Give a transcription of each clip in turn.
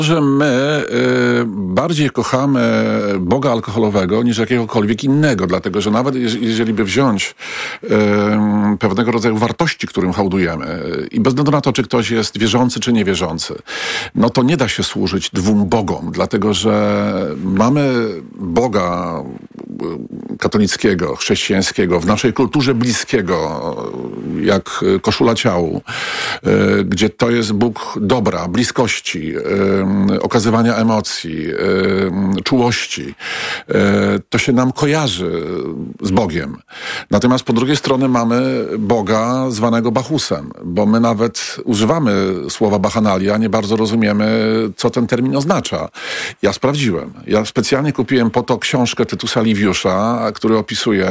że my bardziej kochamy Boga alkoholowego niż jakiegokolwiek innego, dlatego że nawet jeżeli by wziąć pewnego rodzaju wartości, którym hołdujemy i bez względu na to, czy ktoś jest wierzący, czy niewierzący, no to nie da się służyć dwóm Bogom, dlatego że mamy Boga katolickiego, chrześcijańskiego, w naszej kulturze bliskiego, jak koszula ciału, gdzie to jest Bóg dobra, bliskości, okazywania emocji, czułości. To się nam kojarzy z Bogiem. Natomiast po drugiej stronie mamy Boga zwanego Bacchusem, bo my nawet używamy słowa bachanalia, nie bardzo rozumiemy, co ten termin oznacza. Ja sprawdziłem. Ja specjalnie kupiłem po to książkę Tytusa Liviusza, który opisuje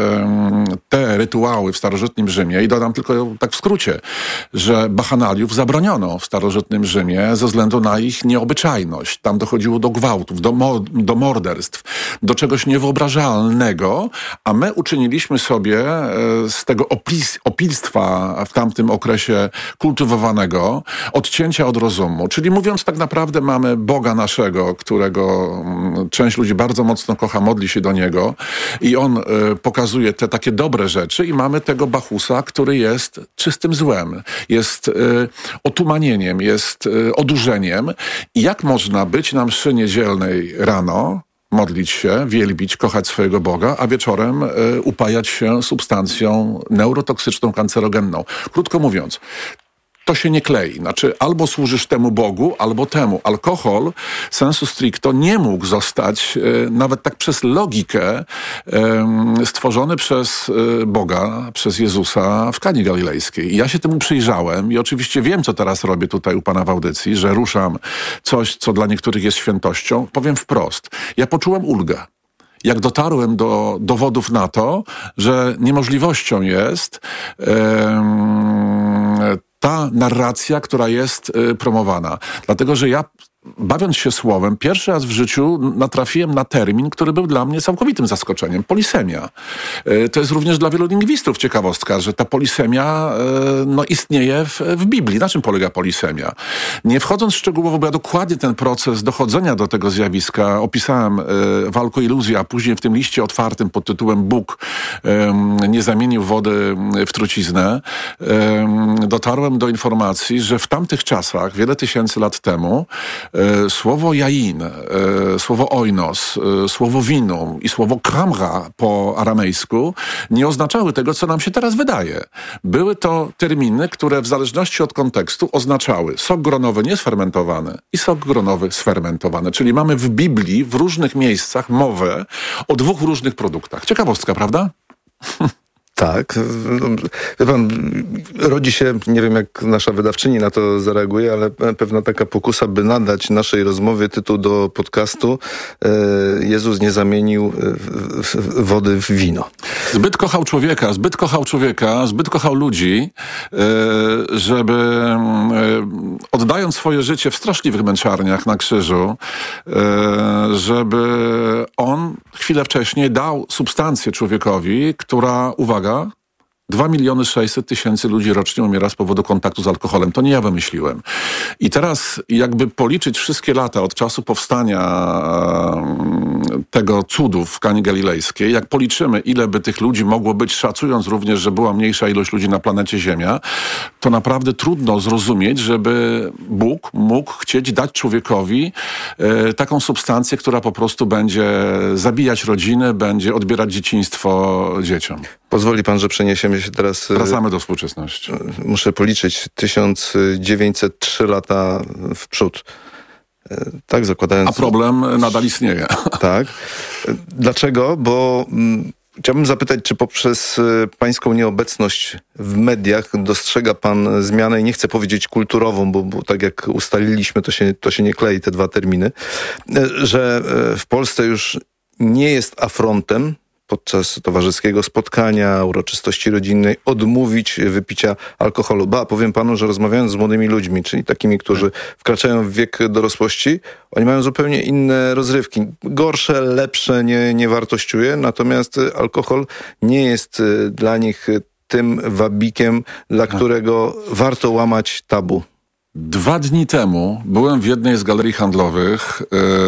te rytuały w starożytnym Rzymie i dodam tylko tak w skrócie, że bachanaliów zabroniono w starożytnym Rzymie ze względu na ich nieobyczajność. Tam dochodziło do gwałtów, do morderstw, do czegoś niewyobrażalnego, a my uczyniliśmy sobie z tego opilstwa w tamtym okresie kultywowanego odcięcia od rozumu. Czyli mówiąc tak naprawdę mamy Boga naszego, którego część ludzi bardzo mocno kocha, modli się do Niego i On pokazuje te takie dobre rzeczy i mamy tego Bacchusa, który jest czystym złem, jest otumanieniem, jest odurzeniem. I jak można być na mszy niedzielnej rano, modlić się, wielbić, kochać swojego Boga, a wieczorem upajać się substancją neurotoksyczną, kancerogenną. Krótko mówiąc, to się nie klei. Znaczy, albo służysz temu Bogu, albo temu. Alkohol sensu stricto nie mógł zostać, nawet tak przez logikę, stworzony przez Boga, przez Jezusa w Kani Galilejskiej. I ja się temu przyjrzałem i oczywiście wiem, co teraz robię tutaj u pana w audycji, że ruszam coś, co dla niektórych jest świętością. Powiem wprost. Ja poczułem ulgę. Jak dotarłem do dowodów na to, że niemożliwością jest ta narracja, która jest promowana. Dlatego, że ja, bawiąc się słowem, pierwszy raz w życiu natrafiłem na termin, który był dla mnie całkowitym zaskoczeniem. Polisemia. To jest również dla wielu lingwistów ciekawostka, że ta polisemia istnieje w Biblii. Na czym polega polisemia? Nie wchodząc szczegółowo, bo ja dokładnie ten proces dochodzenia do tego zjawiska opisałem w Alkoiluzji, a później w tym liście otwartym pod tytułem Bóg nie zamienił wody w truciznę, dotarłem do informacji, że w tamtych czasach, wiele tysięcy lat temu, słowo jain, słowo oinos, słowo vinum i słowo kramra po aramejsku nie oznaczały tego, co nam się teraz wydaje. Były to terminy, które w zależności od kontekstu oznaczały sok gronowy niesfermentowany i sok gronowy sfermentowany. Czyli mamy w Biblii w różnych miejscach mowę o dwóch różnych produktach. Ciekawostka, prawda? Tak. Wie pan, rodzi się, nie wiem jak nasza wydawczyni na to zareaguje, ale pewna taka pokusa, by nadać naszej rozmowie tytuł do podcastu Jezus nie zamienił wody w wino. Zbyt kochał człowieka, zbyt kochał ludzi, żeby oddając swoje życie w straszliwych męczarniach na krzyżu, żeby on chwilę wcześniej dał substancję człowiekowi, która, uwaga, 2 600 000 ludzi rocznie umiera z powodu kontaktu z alkoholem. To nie ja wymyśliłem. I teraz jakby policzyć wszystkie lata od czasu powstania tego cudu w Kani Galilejskiej, jak policzymy, ile by tych ludzi mogło być, szacując również, że była mniejsza ilość ludzi na planecie Ziemia, to naprawdę trudno zrozumieć, żeby Bóg mógł chcieć dać człowiekowi taką substancję, która po prostu będzie zabijać rodziny, będzie odbierać dzieciństwo dzieciom. Pozwoli pan, że przeniesiemy się teraz... Wracamy do współczesności. Muszę policzyć 1903 lata w przód. Tak, zakładając... A problem nadal istnieje. Tak. Dlaczego? Bo chciałbym zapytać, czy poprzez pańską nieobecność w mediach dostrzega pan zmianę, i nie chcę powiedzieć kulturową, bo tak jak ustaliliśmy, to się nie klei, te dwa terminy, że w Polsce już nie jest afrontem podczas towarzyskiego spotkania, uroczystości rodzinnej odmówić wypicia alkoholu. Powiem panu, że rozmawiając z młodymi ludźmi, czyli takimi, którzy wkraczają w wiek dorosłości, oni mają zupełnie inne rozrywki. Gorsze, lepsze nie wartościuje, natomiast alkohol nie jest dla nich tym wabikiem, dla którego warto łamać tabu. 2 dni temu byłem w jednej z galerii handlowych.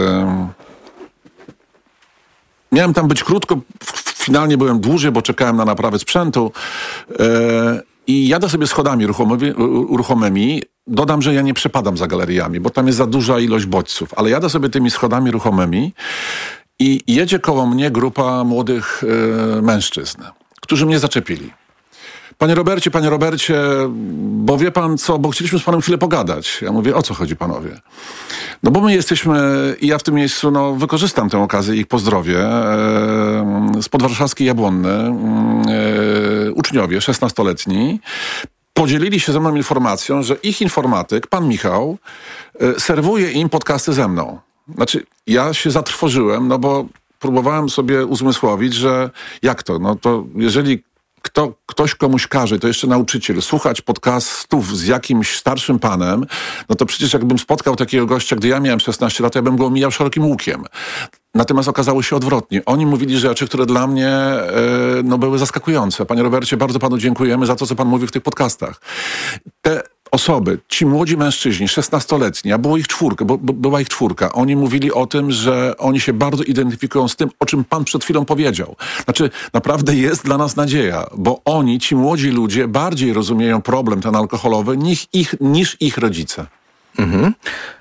Miałem tam być krótko, finalnie byłem dłużej, bo czekałem na naprawę sprzętu. I jadę sobie schodami ruchomymi. Dodam, że ja nie przepadam za galeriami, bo tam jest za duża ilość bodźców. Ale jadę sobie tymi schodami ruchomymi i jedzie koło mnie grupa młodych mężczyzn, którzy mnie zaczepili. Panie Robercie, bo wie pan co, bo chcieliśmy z panem chwilę pogadać. Ja mówię, o co chodzi panowie? No bo my jesteśmy, i ja w tym miejscu wykorzystam tę okazję i ich pozdrowię, z podwarszawskiej Jabłonny, uczniowie 16-letni, podzielili się ze mną informacją, że ich informatyk, pan Michał, serwuje im podcasty ze mną. Znaczy, ja się zatrwożyłem, bo próbowałem sobie uzmysłowić, że jak to? No to jeżeli ktoś komuś każe, to jeszcze nauczyciel, słuchać podcastów z jakimś starszym panem, no to przecież jakbym spotkał takiego gościa, gdy ja miałem 16 lat, ja bym go omijał szerokim łukiem. Natomiast okazało się odwrotnie. Oni mówili rzeczy, które dla mnie były zaskakujące. Panie Robercie, bardzo panu dziękujemy za to, co pan mówi w tych podcastach. Te osoby, ci młodzi mężczyźni, 16-letni, a była ich czwórka, oni mówili o tym, że oni się bardzo identyfikują z tym, o czym pan przed chwilą powiedział. Znaczy, naprawdę jest dla nas nadzieja, bo oni, ci młodzi ludzie, bardziej rozumieją problem ten alkoholowy niż ich rodzice. Mhm.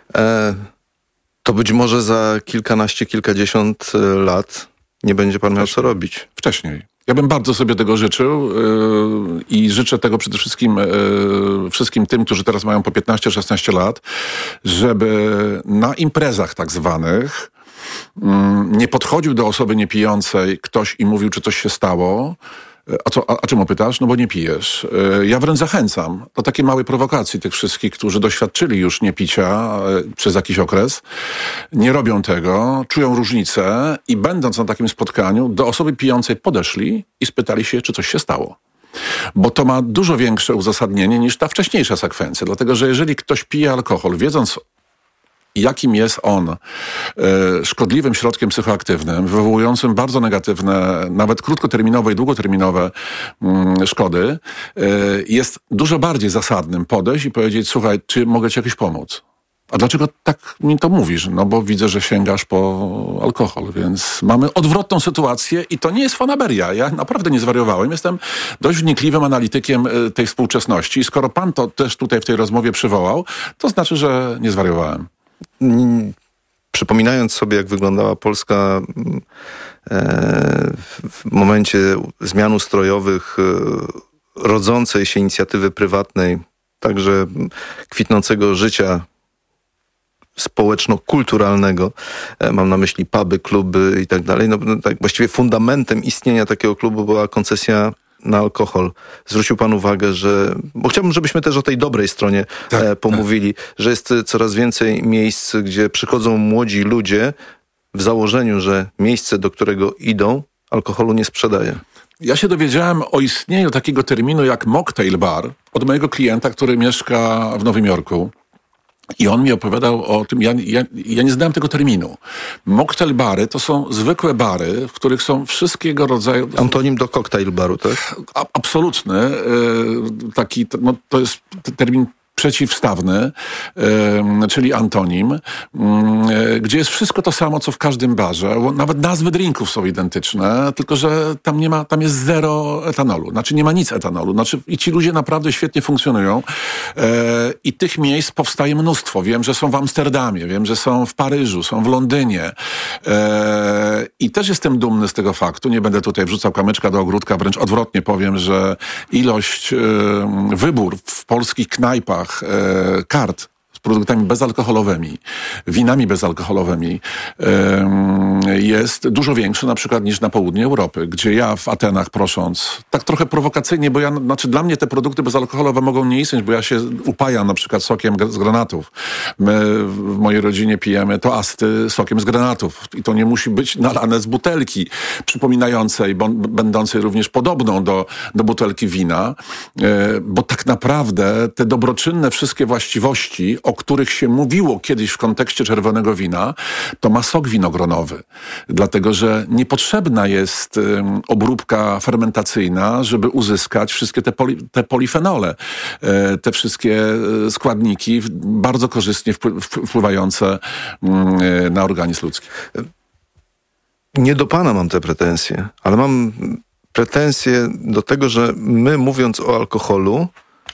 To być może za kilkadziesiąt lat nie będzie pan miał co robić. Wcześniej. Ja bym bardzo sobie tego życzył i życzę tego przede wszystkim wszystkim tym, którzy teraz mają po 15-16 lat, żeby na imprezach tak zwanych nie podchodził do osoby niepijącej ktoś i mówił, czy coś się stało. A czemu pytasz? No bo nie pijesz. Ja wręcz zachęcam do takiej małej prowokacji tych wszystkich, którzy doświadczyli już niepicia przez jakiś okres, nie robią tego, czują różnicę i będąc na takim spotkaniu do osoby pijącej podeszli i spytali się, czy coś się stało. Bo to ma dużo większe uzasadnienie niż ta wcześniejsza sekwencja. Dlatego, że jeżeli ktoś pije alkohol, wiedząc jakim jest on szkodliwym środkiem psychoaktywnym, wywołującym bardzo negatywne, nawet krótkoterminowe i długoterminowe szkody, jest dużo bardziej zasadnym podejść i powiedzieć, słuchaj, czy mogę ci jakoś pomóc? A dlaczego tak mi to mówisz? No bo widzę, że sięgasz po alkohol, więc mamy odwrotną sytuację i to nie jest fanaberia. Ja naprawdę nie zwariowałem. Jestem dość wnikliwym analitykiem tej współczesności i skoro pan to też tutaj w tej rozmowie przywołał, to znaczy, że nie zwariowałem. Przypominając sobie, jak wyglądała Polska w momencie zmian ustrojowych, rodzącej się inicjatywy prywatnej, także kwitnącego życia społeczno-kulturalnego, mam na myśli puby, kluby i tak dalej, tak właściwie fundamentem istnienia takiego klubu była koncesja na alkohol. Zwrócił pan uwagę, bo chciałbym, żebyśmy też o tej dobrej stronie pomówili, że jest coraz więcej miejsc, gdzie przychodzą młodzi ludzie w założeniu, że miejsce, do którego idą, alkoholu nie sprzedaje. Ja się dowiedziałem o istnieniu takiego terminu jak mocktail bar od mojego klienta, który mieszka w Nowym Jorku. I on mi opowiadał o tym, ja nie znałem tego terminu. Mocktail bary to są zwykłe bary, w których są wszystkiego rodzaju... Antonim do cocktail baru, tak? Absolutny. To jest termin przeciwstawny, czyli antonim, gdzie jest wszystko to samo, co w każdym barze. Nawet nazwy drinków są identyczne, tylko że tam jest 0 etanolu. Znaczy nie ma nic etanolu. I ci ludzie naprawdę świetnie funkcjonują. I tych miejsc powstaje mnóstwo. Wiem, że są w Amsterdamie, wiem, że są w Paryżu, są w Londynie. I też jestem dumny z tego faktu. Nie będę tutaj wrzucał kamyczka do ogródka, wręcz odwrotnie powiem, że wybór w polskich knajpach kart z produktami bezalkoholowymi, winami bezalkoholowymi jest dużo większy na przykład niż na południu Europy, gdzie ja w Atenach prosząc, tak trochę prowokacyjnie, bo dla mnie te produkty bezalkoholowe mogą nie istnieć, bo ja się upajam na przykład sokiem z granatów. My w mojej rodzinie pijemy toasty sokiem z granatów i to nie musi być nalane z butelki przypominającej, będącej również podobną do butelki wina, bo tak naprawdę te dobroczynne wszystkie właściwości, o których się mówiło kiedyś w kontekście czerwonego wina, to ma sok winogronowy. Dlatego, że niepotrzebna jest obróbka fermentacyjna, żeby uzyskać wszystkie te polifenole, te wszystkie składniki bardzo korzystnie wpływające na organizm ludzki. Nie do pana mam te pretensje, ale mam pretensje do tego, że my, mówiąc o alkoholu,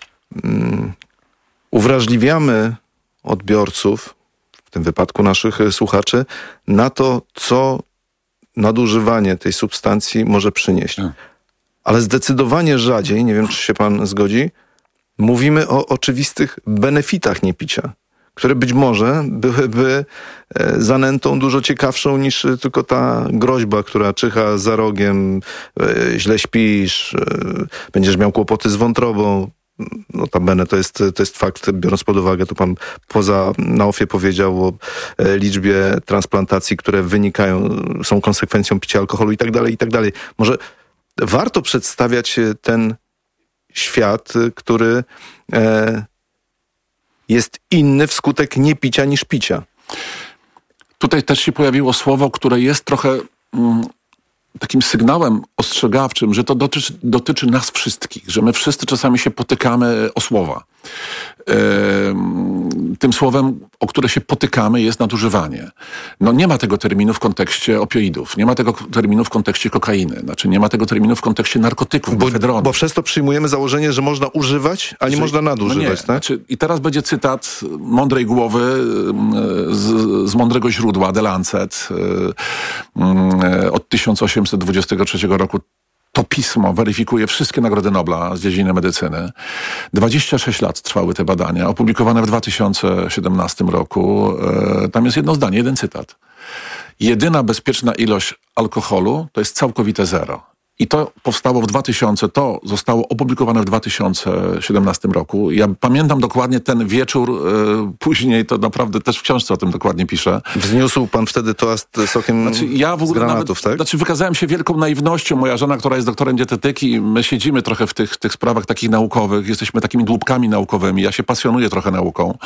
uwrażliwiamy odbiorców, w tym wypadku naszych słuchaczy, na to, co nadużywanie tej substancji może przynieść. Ale zdecydowanie rzadziej, nie wiem, czy się pan zgodzi, mówimy o oczywistych benefitach niepicia, które być może byłyby zanętą dużo ciekawszą niż tylko ta groźba, która czyha za rogiem, źle śpisz, będziesz miał kłopoty z wątrobą. Notabene to jest fakt, biorąc pod uwagę, to pan na OFIE powiedział o liczbie transplantacji, które są konsekwencją picia alkoholu i tak dalej, i tak dalej. Może warto przedstawiać ten świat, który jest inny wskutek niepicia niż picia. Tutaj też się pojawiło słowo, które jest trochę takim sygnałem ostrzegawczym, że to dotyczy nas wszystkich, że my wszyscy czasami się potykamy o słowa. Tym słowem, o które się potykamy, jest nadużywanie. No nie ma tego terminu w kontekście opioidów, nie ma tego terminu w kontekście kokainy, znaczy nie ma tego terminu w kontekście narkotyków, mefedronu. Bo przez to przyjmujemy założenie, że można używać, a nie można nadużywać. No nie. Tak? Znaczy, i teraz będzie cytat mądrej głowy z mądrego źródła, The Lancet, od 1823 roku. To pismo weryfikuje wszystkie nagrody Nobla z dziedziny medycyny. 26 lat trwały te badania, opublikowane w 2017 roku. Tam jest jedno zdanie, jeden cytat. Jedyna bezpieczna ilość alkoholu to jest całkowite zero. I to powstało to zostało opublikowane w 2017 roku. Ja pamiętam dokładnie ten wieczór, później to naprawdę też w książce o tym dokładnie piszę. Wzniósł pan wtedy toast sokiem z granatów, tak? Wykazałem się wielką naiwnością. Moja żona, która jest doktorem dietetyki, my siedzimy trochę w tych sprawach takich naukowych, jesteśmy takimi dłubkami naukowymi. Ja się pasjonuję trochę nauką.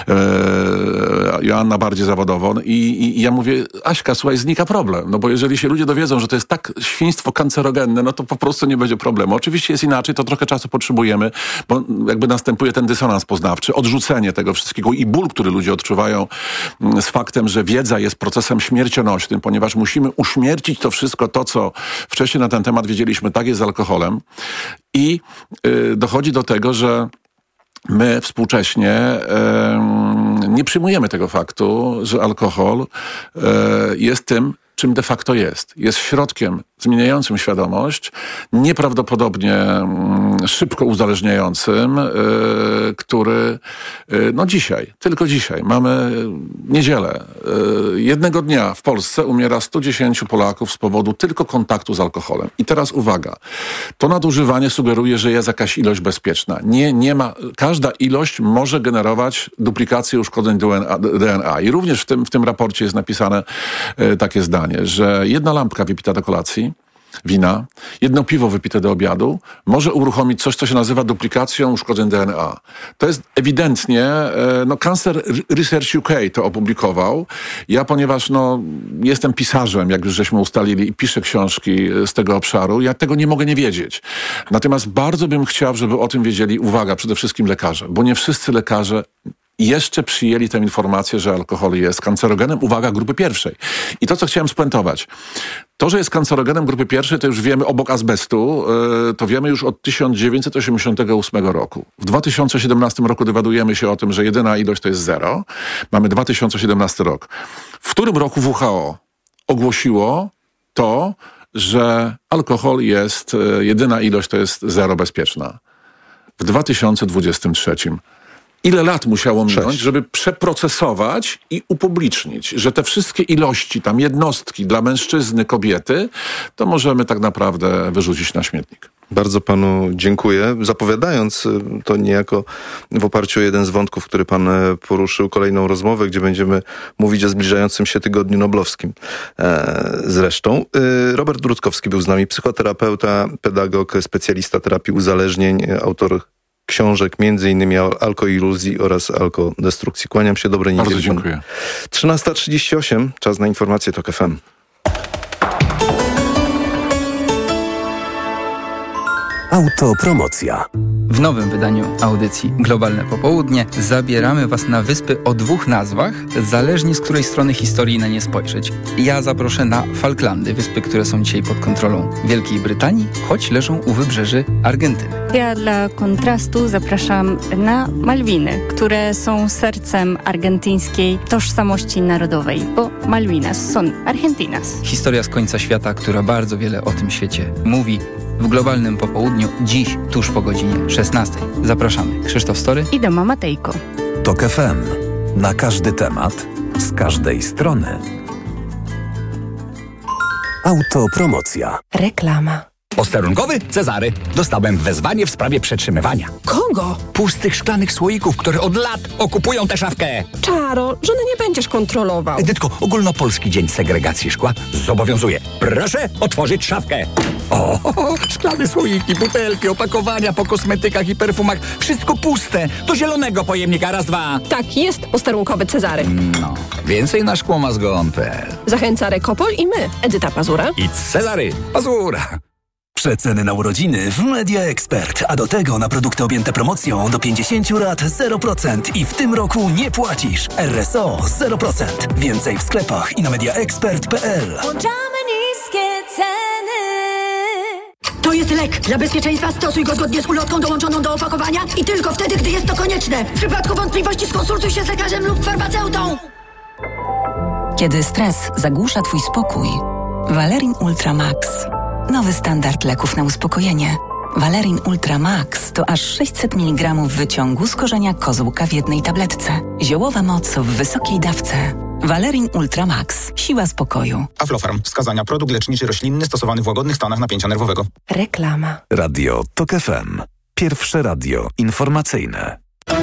Joanna bardziej zawodowo. I ja mówię, Aśka, słuchaj, znika problem. No bo jeżeli się ludzie dowiedzą, że to jest tak świństwo kancerogenne, no to po prostu nie będzie problemu. Oczywiście jest inaczej, to trochę czasu potrzebujemy, bo jakby następuje ten dysonans poznawczy, odrzucenie tego wszystkiego i ból, który ludzie odczuwają z faktem, że wiedza jest procesem śmiercionośnym, ponieważ musimy uśmiercić to wszystko, to co wcześniej na ten temat wiedzieliśmy, tak jest z alkoholem. I dochodzi do tego, że my współcześnie nie przyjmujemy tego faktu, że alkohol jest tym, czym de facto jest. Jest środkiem zmieniającym świadomość, nieprawdopodobnie szybko uzależniającym, który tylko dzisiaj, mamy niedzielę. Jednego dnia w Polsce umiera 110 Polaków z powodu tylko kontaktu z alkoholem. I teraz uwaga, to nadużywanie sugeruje, że jest jakaś ilość bezpieczna. Nie ma, każda ilość może generować duplikację uszkodzeń DNA. I również w tym raporcie jest napisane takie zdanie, że jedna lampka wypita do kolacji, wina, jedno piwo wypite do obiadu może uruchomić coś, co się nazywa duplikacją uszkodzeń DNA. To jest ewidentnie, Cancer Research UK to opublikował. Ja, ponieważ jestem pisarzem, jak już żeśmy ustalili, i piszę książki z tego obszaru, ja tego nie mogę nie wiedzieć. Natomiast bardzo bym chciał, żeby o tym wiedzieli, uwaga, przede wszystkim lekarze, bo nie wszyscy lekarze jeszcze przyjęli tę informację, że alkohol jest kancerogenem, uwaga, grupy pierwszej. I to, co chciałem spuentować, to, że jest kancerogenem grupy pierwszej, to już wiemy obok azbestu, to wiemy już od 1988 roku. W 2017 roku dowiadujemy się o tym, że jedyna ilość to jest zero. Mamy 2017 rok. W którym roku WHO ogłosiło to, że alkohol jest, jedyna ilość to jest zero bezpieczna? W 2023. Ile lat musiało minąć, żeby przeprocesować i upublicznić, że te wszystkie ilości, tam jednostki dla mężczyzny, kobiety, to możemy tak naprawdę wyrzucić na śmietnik. Bardzo panu dziękuję. Zapowiadając to niejako w oparciu o jeden z wątków, który pan poruszył, kolejną rozmowę, gdzie będziemy mówić o zbliżającym się tygodniu noblowskim. Zresztą Robert Rutkowski był z nami, psychoterapeuta, pedagog, specjalista terapii uzależnień, autor książek, m.in. o alkoiluzji oraz alkodestrukcji. Kłaniam się, dobrej niedzieli. Bardzo dziękuję. 13:38, czas na informacje TOK FM. Autopromocja. W nowym wydaniu audycji Globalne Popołudnie zabieramy Was na wyspy o 2 nazwach, zależnie z której strony historii na nie spojrzeć. Ja zaproszę na Falklandy, wyspy, które są dzisiaj pod kontrolą Wielkiej Brytanii, choć leżą u wybrzeży Argentyny. Ja dla kontrastu zapraszam na Malwiny, które są sercem argentyńskiej tożsamości narodowej, bo Malvinas są Argentinas. Historia z końca świata, która bardzo wiele o tym świecie mówi. W Globalnym Popołudniu dziś, tuż po godzinie 16. Zapraszamy. Krzysztof Story i Doma Matejko. TOK FM. Na każdy temat, z każdej strony. Autopromocja. Reklama. Posterunkowy Cezary. Dostałem wezwanie w sprawie przetrzymywania. Kogo? Pustych szklanych słoików, które od lat okupują tę szafkę. Czaro, żony nie będziesz kontrolował. Edytko, ogólnopolski dzień segregacji szkła zobowiązuje. Proszę otworzyć szafkę. O, szklane słoiki, butelki, opakowania po kosmetykach i perfumach. Wszystko puste. Do zielonego pojemnika. Raz, dwa. Tak jest, posterunkowy Cezary. No, więcej na szkłomazgon.pl. Zachęca Rekopol i my, Edyta Pazura I Cezary Pazura. Przeceny na urodziny w Media Expert, a do tego na produkty objęte promocją do 50 lat 0% i w tym roku nie płacisz. RSO 0%. Więcej w sklepach i na mediaexpert.pl. Włączamy niskie ceny. To jest lek. Dla bezpieczeństwa stosuj go zgodnie z ulotką dołączoną do opakowania i tylko wtedy, gdy jest to konieczne. W przypadku wątpliwości skonsultuj się z lekarzem lub farmaceutą. Kiedy stres zagłusza Twój spokój, Valerin Ultra Max. Nowy standard leków na uspokojenie. Valerin Ultra Max to aż 600 mg wyciągu z korzenia kozłka w jednej tabletce. Ziołowa moc w wysokiej dawce. Valerin Ultra Max. Siła spokoju. Aflofarm. Wskazania. Produkt leczniczy roślinny stosowany w łagodnych stanach napięcia nerwowego. Reklama. Radio TOK FM. Pierwsze radio informacyjne.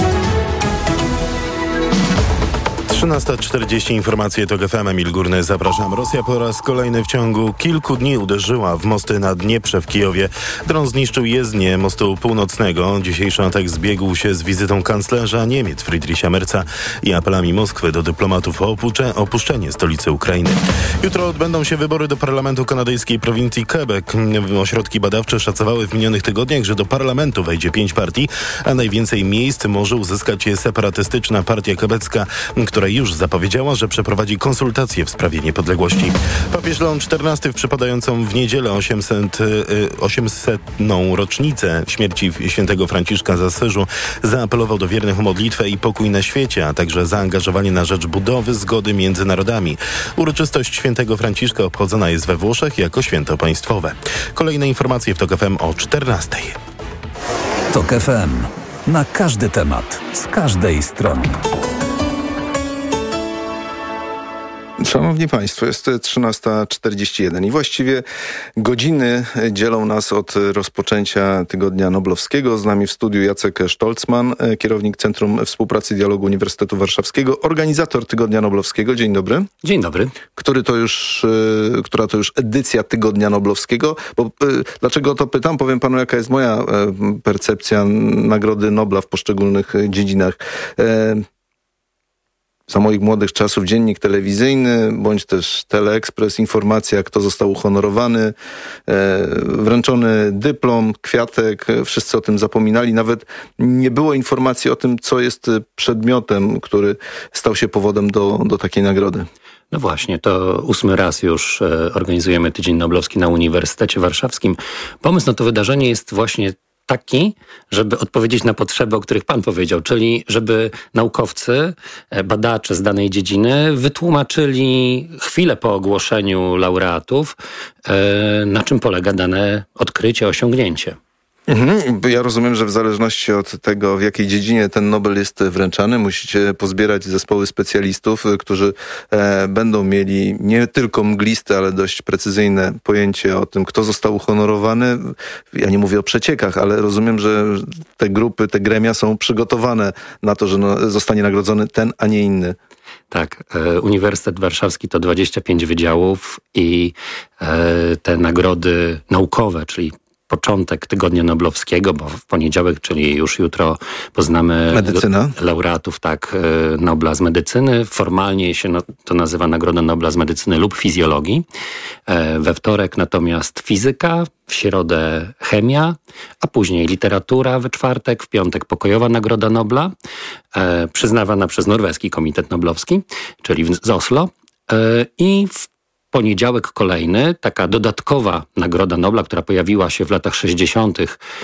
13:40 informacje TOK FM. Emil Górny, zapraszam. Rosja po raz kolejny w ciągu kilku dni uderzyła w mosty na Dnieprze w Kijowie. Dron zniszczył jezdnię mostu północnego. Dzisiejszy atak zbiegł się z wizytą kanclerza Niemiec Friedricha Merza i apelami Moskwy do dyplomatów o opuszczenie stolicy Ukrainy. Jutro odbędą się wybory do parlamentu kanadyjskiej prowincji Quebec. Ośrodki badawcze szacowały w minionych tygodniach, że do parlamentu wejdzie 5 partii, a najwięcej miejsc może uzyskać separatystyczna partia quebecka, która już zapowiedziała, że przeprowadzi konsultacje w sprawie niepodległości. Papież Leon XIV w przypadającą w niedzielę 800. rocznicę śmierci świętego Franciszka z Asyżu zaapelował do wiernych o modlitwę i pokój na świecie, a także zaangażowanie na rzecz budowy zgody między narodami. Uroczystość świętego Franciszka obchodzona jest we Włoszech jako święto państwowe. Kolejne informacje w TOK FM o 14:00. TOK FM. Na każdy temat, z każdej strony. Szanowni Państwo, jest 13:41 i właściwie godziny dzielą nas od rozpoczęcia Tygodnia Noblowskiego. Z nami w studiu Jacek Stolzmann, kierownik Centrum Współpracy i Dialogu Uniwersytetu Warszawskiego, organizator Tygodnia Noblowskiego. Dzień dobry. Dzień dobry. Która to już edycja Tygodnia Noblowskiego? Bo dlaczego o to pytam? Powiem panu, jaka jest moja percepcja Nagrody Nobla w poszczególnych dziedzinach. Za moich młodych czasów dziennik telewizyjny, bądź też Teleekspres, informacja, kto został uhonorowany, wręczony dyplom, kwiatek, wszyscy o tym zapominali. Nawet nie było informacji o tym, co jest przedmiotem, który stał się powodem do takiej nagrody. No właśnie, to 8. raz już organizujemy Tydzień Noblowski na Uniwersytecie Warszawskim. Pomysł na to wydarzenie jest właśnie taki, żeby odpowiedzieć na potrzeby, o których pan powiedział, czyli żeby naukowcy, badacze z danej dziedziny wytłumaczyli chwilę po ogłoszeniu laureatów, na czym polega dane odkrycie, osiągnięcie. Ja rozumiem, że w zależności od tego, w jakiej dziedzinie ten Nobel jest wręczany, musicie pozbierać zespoły specjalistów, którzy będą mieli nie tylko mgliste, ale dość precyzyjne pojęcie o tym, kto został uhonorowany. Ja nie mówię o przeciekach, ale rozumiem, że te grupy, te gremia są przygotowane na to, że zostanie nagrodzony ten, a nie inny. Tak, Uniwersytet Warszawski to 25 wydziałów i te nagrody naukowe, czyli początek Tygodnia Noblowskiego, bo w poniedziałek, czyli już jutro, poznamy laureatów Nobla z medycyny. Formalnie się to nazywa Nagroda Nobla z medycyny lub fizjologii. We wtorek natomiast fizyka, w środę chemia, a później literatura we czwartek, w piątek pokojowa Nagroda Nobla, przyznawana przez Norweski Komitet Noblowski, czyli z Oslo. I w poniedziałek kolejny, taka dodatkowa Nagroda Nobla, która pojawiła się w latach 60.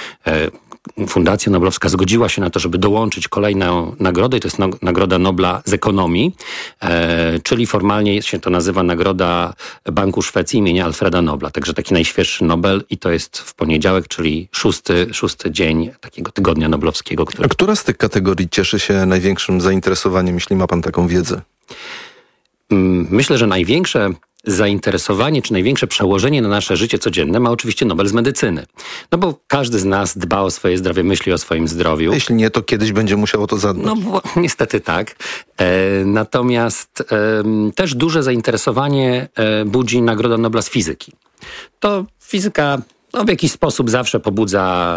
Fundacja Noblowska zgodziła się na to, żeby dołączyć kolejną nagrodę i to jest Nagroda Nobla z ekonomii, czyli formalnie się to nazywa Nagroda Banku Szwecji imienia Alfreda Nobla. Także taki najświeższy Nobel i to jest w poniedziałek, czyli szósty dzień takiego Tygodnia Noblowskiego. A która z tych kategorii cieszy się największym zainteresowaniem, jeśli ma pan taką wiedzę? Myślę, że największe zainteresowanie, czy największe przełożenie na nasze życie codzienne ma oczywiście Nobel z medycyny. No bo każdy z nas dba o swoje zdrowie, myśli o swoim zdrowiu. Jeśli nie, to kiedyś będzie musiał o to zadbać. No bo, niestety tak. Natomiast też duże zainteresowanie budzi Nagroda Nobla z fizyki. To fizyka w jakiś sposób zawsze pobudza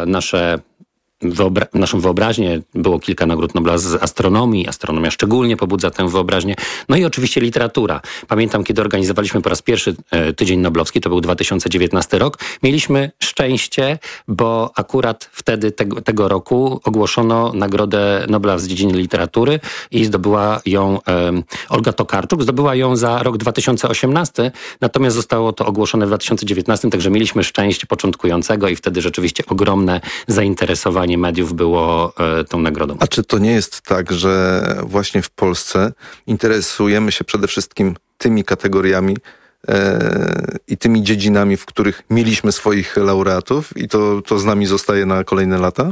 naszą wyobraźnię. Było kilka nagród Nobla z astronomii. Astronomia szczególnie pobudza tę wyobraźnię. No i oczywiście literatura. Pamiętam, kiedy organizowaliśmy po raz pierwszy Tydzień Noblowski, to był 2019 rok. Mieliśmy szczęście, bo akurat wtedy tego roku ogłoszono Nagrodę Nobla z dziedziny literatury i zdobyła ją Olga Tokarczuk. Zdobyła ją za rok 2018, natomiast zostało to ogłoszone w 2019, także mieliśmy szczęście początkującego i wtedy rzeczywiście ogromne zainteresowanie mediów było tą nagrodą. A czy to nie jest tak, że właśnie w Polsce interesujemy się przede wszystkim tymi kategoriami i tymi dziedzinami, w których mieliśmy swoich laureatów i to z nami zostaje na kolejne lata?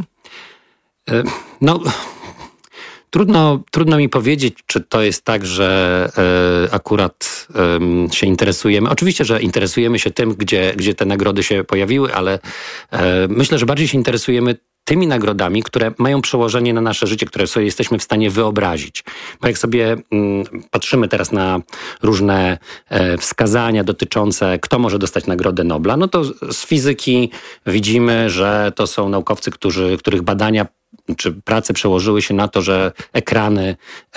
Trudno mi powiedzieć, czy to jest tak, że akurat się interesujemy. Oczywiście, że interesujemy się tym, gdzie te nagrody się pojawiły, ale myślę, że bardziej się interesujemy tymi nagrodami, które mają przełożenie na nasze życie, które sobie jesteśmy w stanie wyobrazić. Bo jak sobie patrzymy teraz na różne wskazania dotyczące, kto może dostać Nagrodę Nobla, no to z fizyki widzimy, że to są naukowcy, których badania czy prace przełożyły się na to, że ekrany,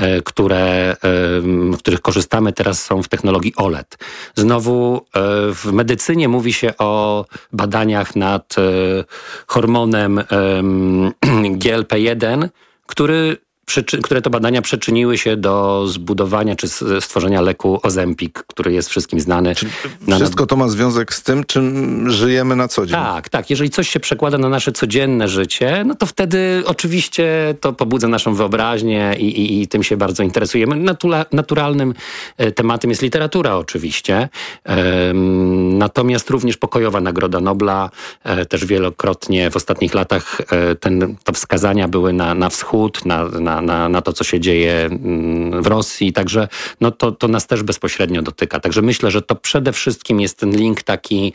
w których korzystamy teraz, są w technologii OLED. Znowu w medycynie mówi się o badaniach nad hormonem GLP-1, które to badania przyczyniły się do zbudowania czy stworzenia leku Ozempic, który jest wszystkim znany. Czyli wszystko to ma związek z tym, czym żyjemy na co dzień. Tak. Jeżeli coś się przekłada na nasze codzienne życie, no to wtedy oczywiście to pobudza naszą wyobraźnię i tym się bardzo interesujemy. Naturalnym tematem jest literatura oczywiście. Natomiast również pokojowa Nagroda Nobla, też wielokrotnie w ostatnich latach to wskazania były na wschód, na to, co się dzieje w Rosji. Także to nas też bezpośrednio dotyka. Także myślę, że to przede wszystkim jest ten link taki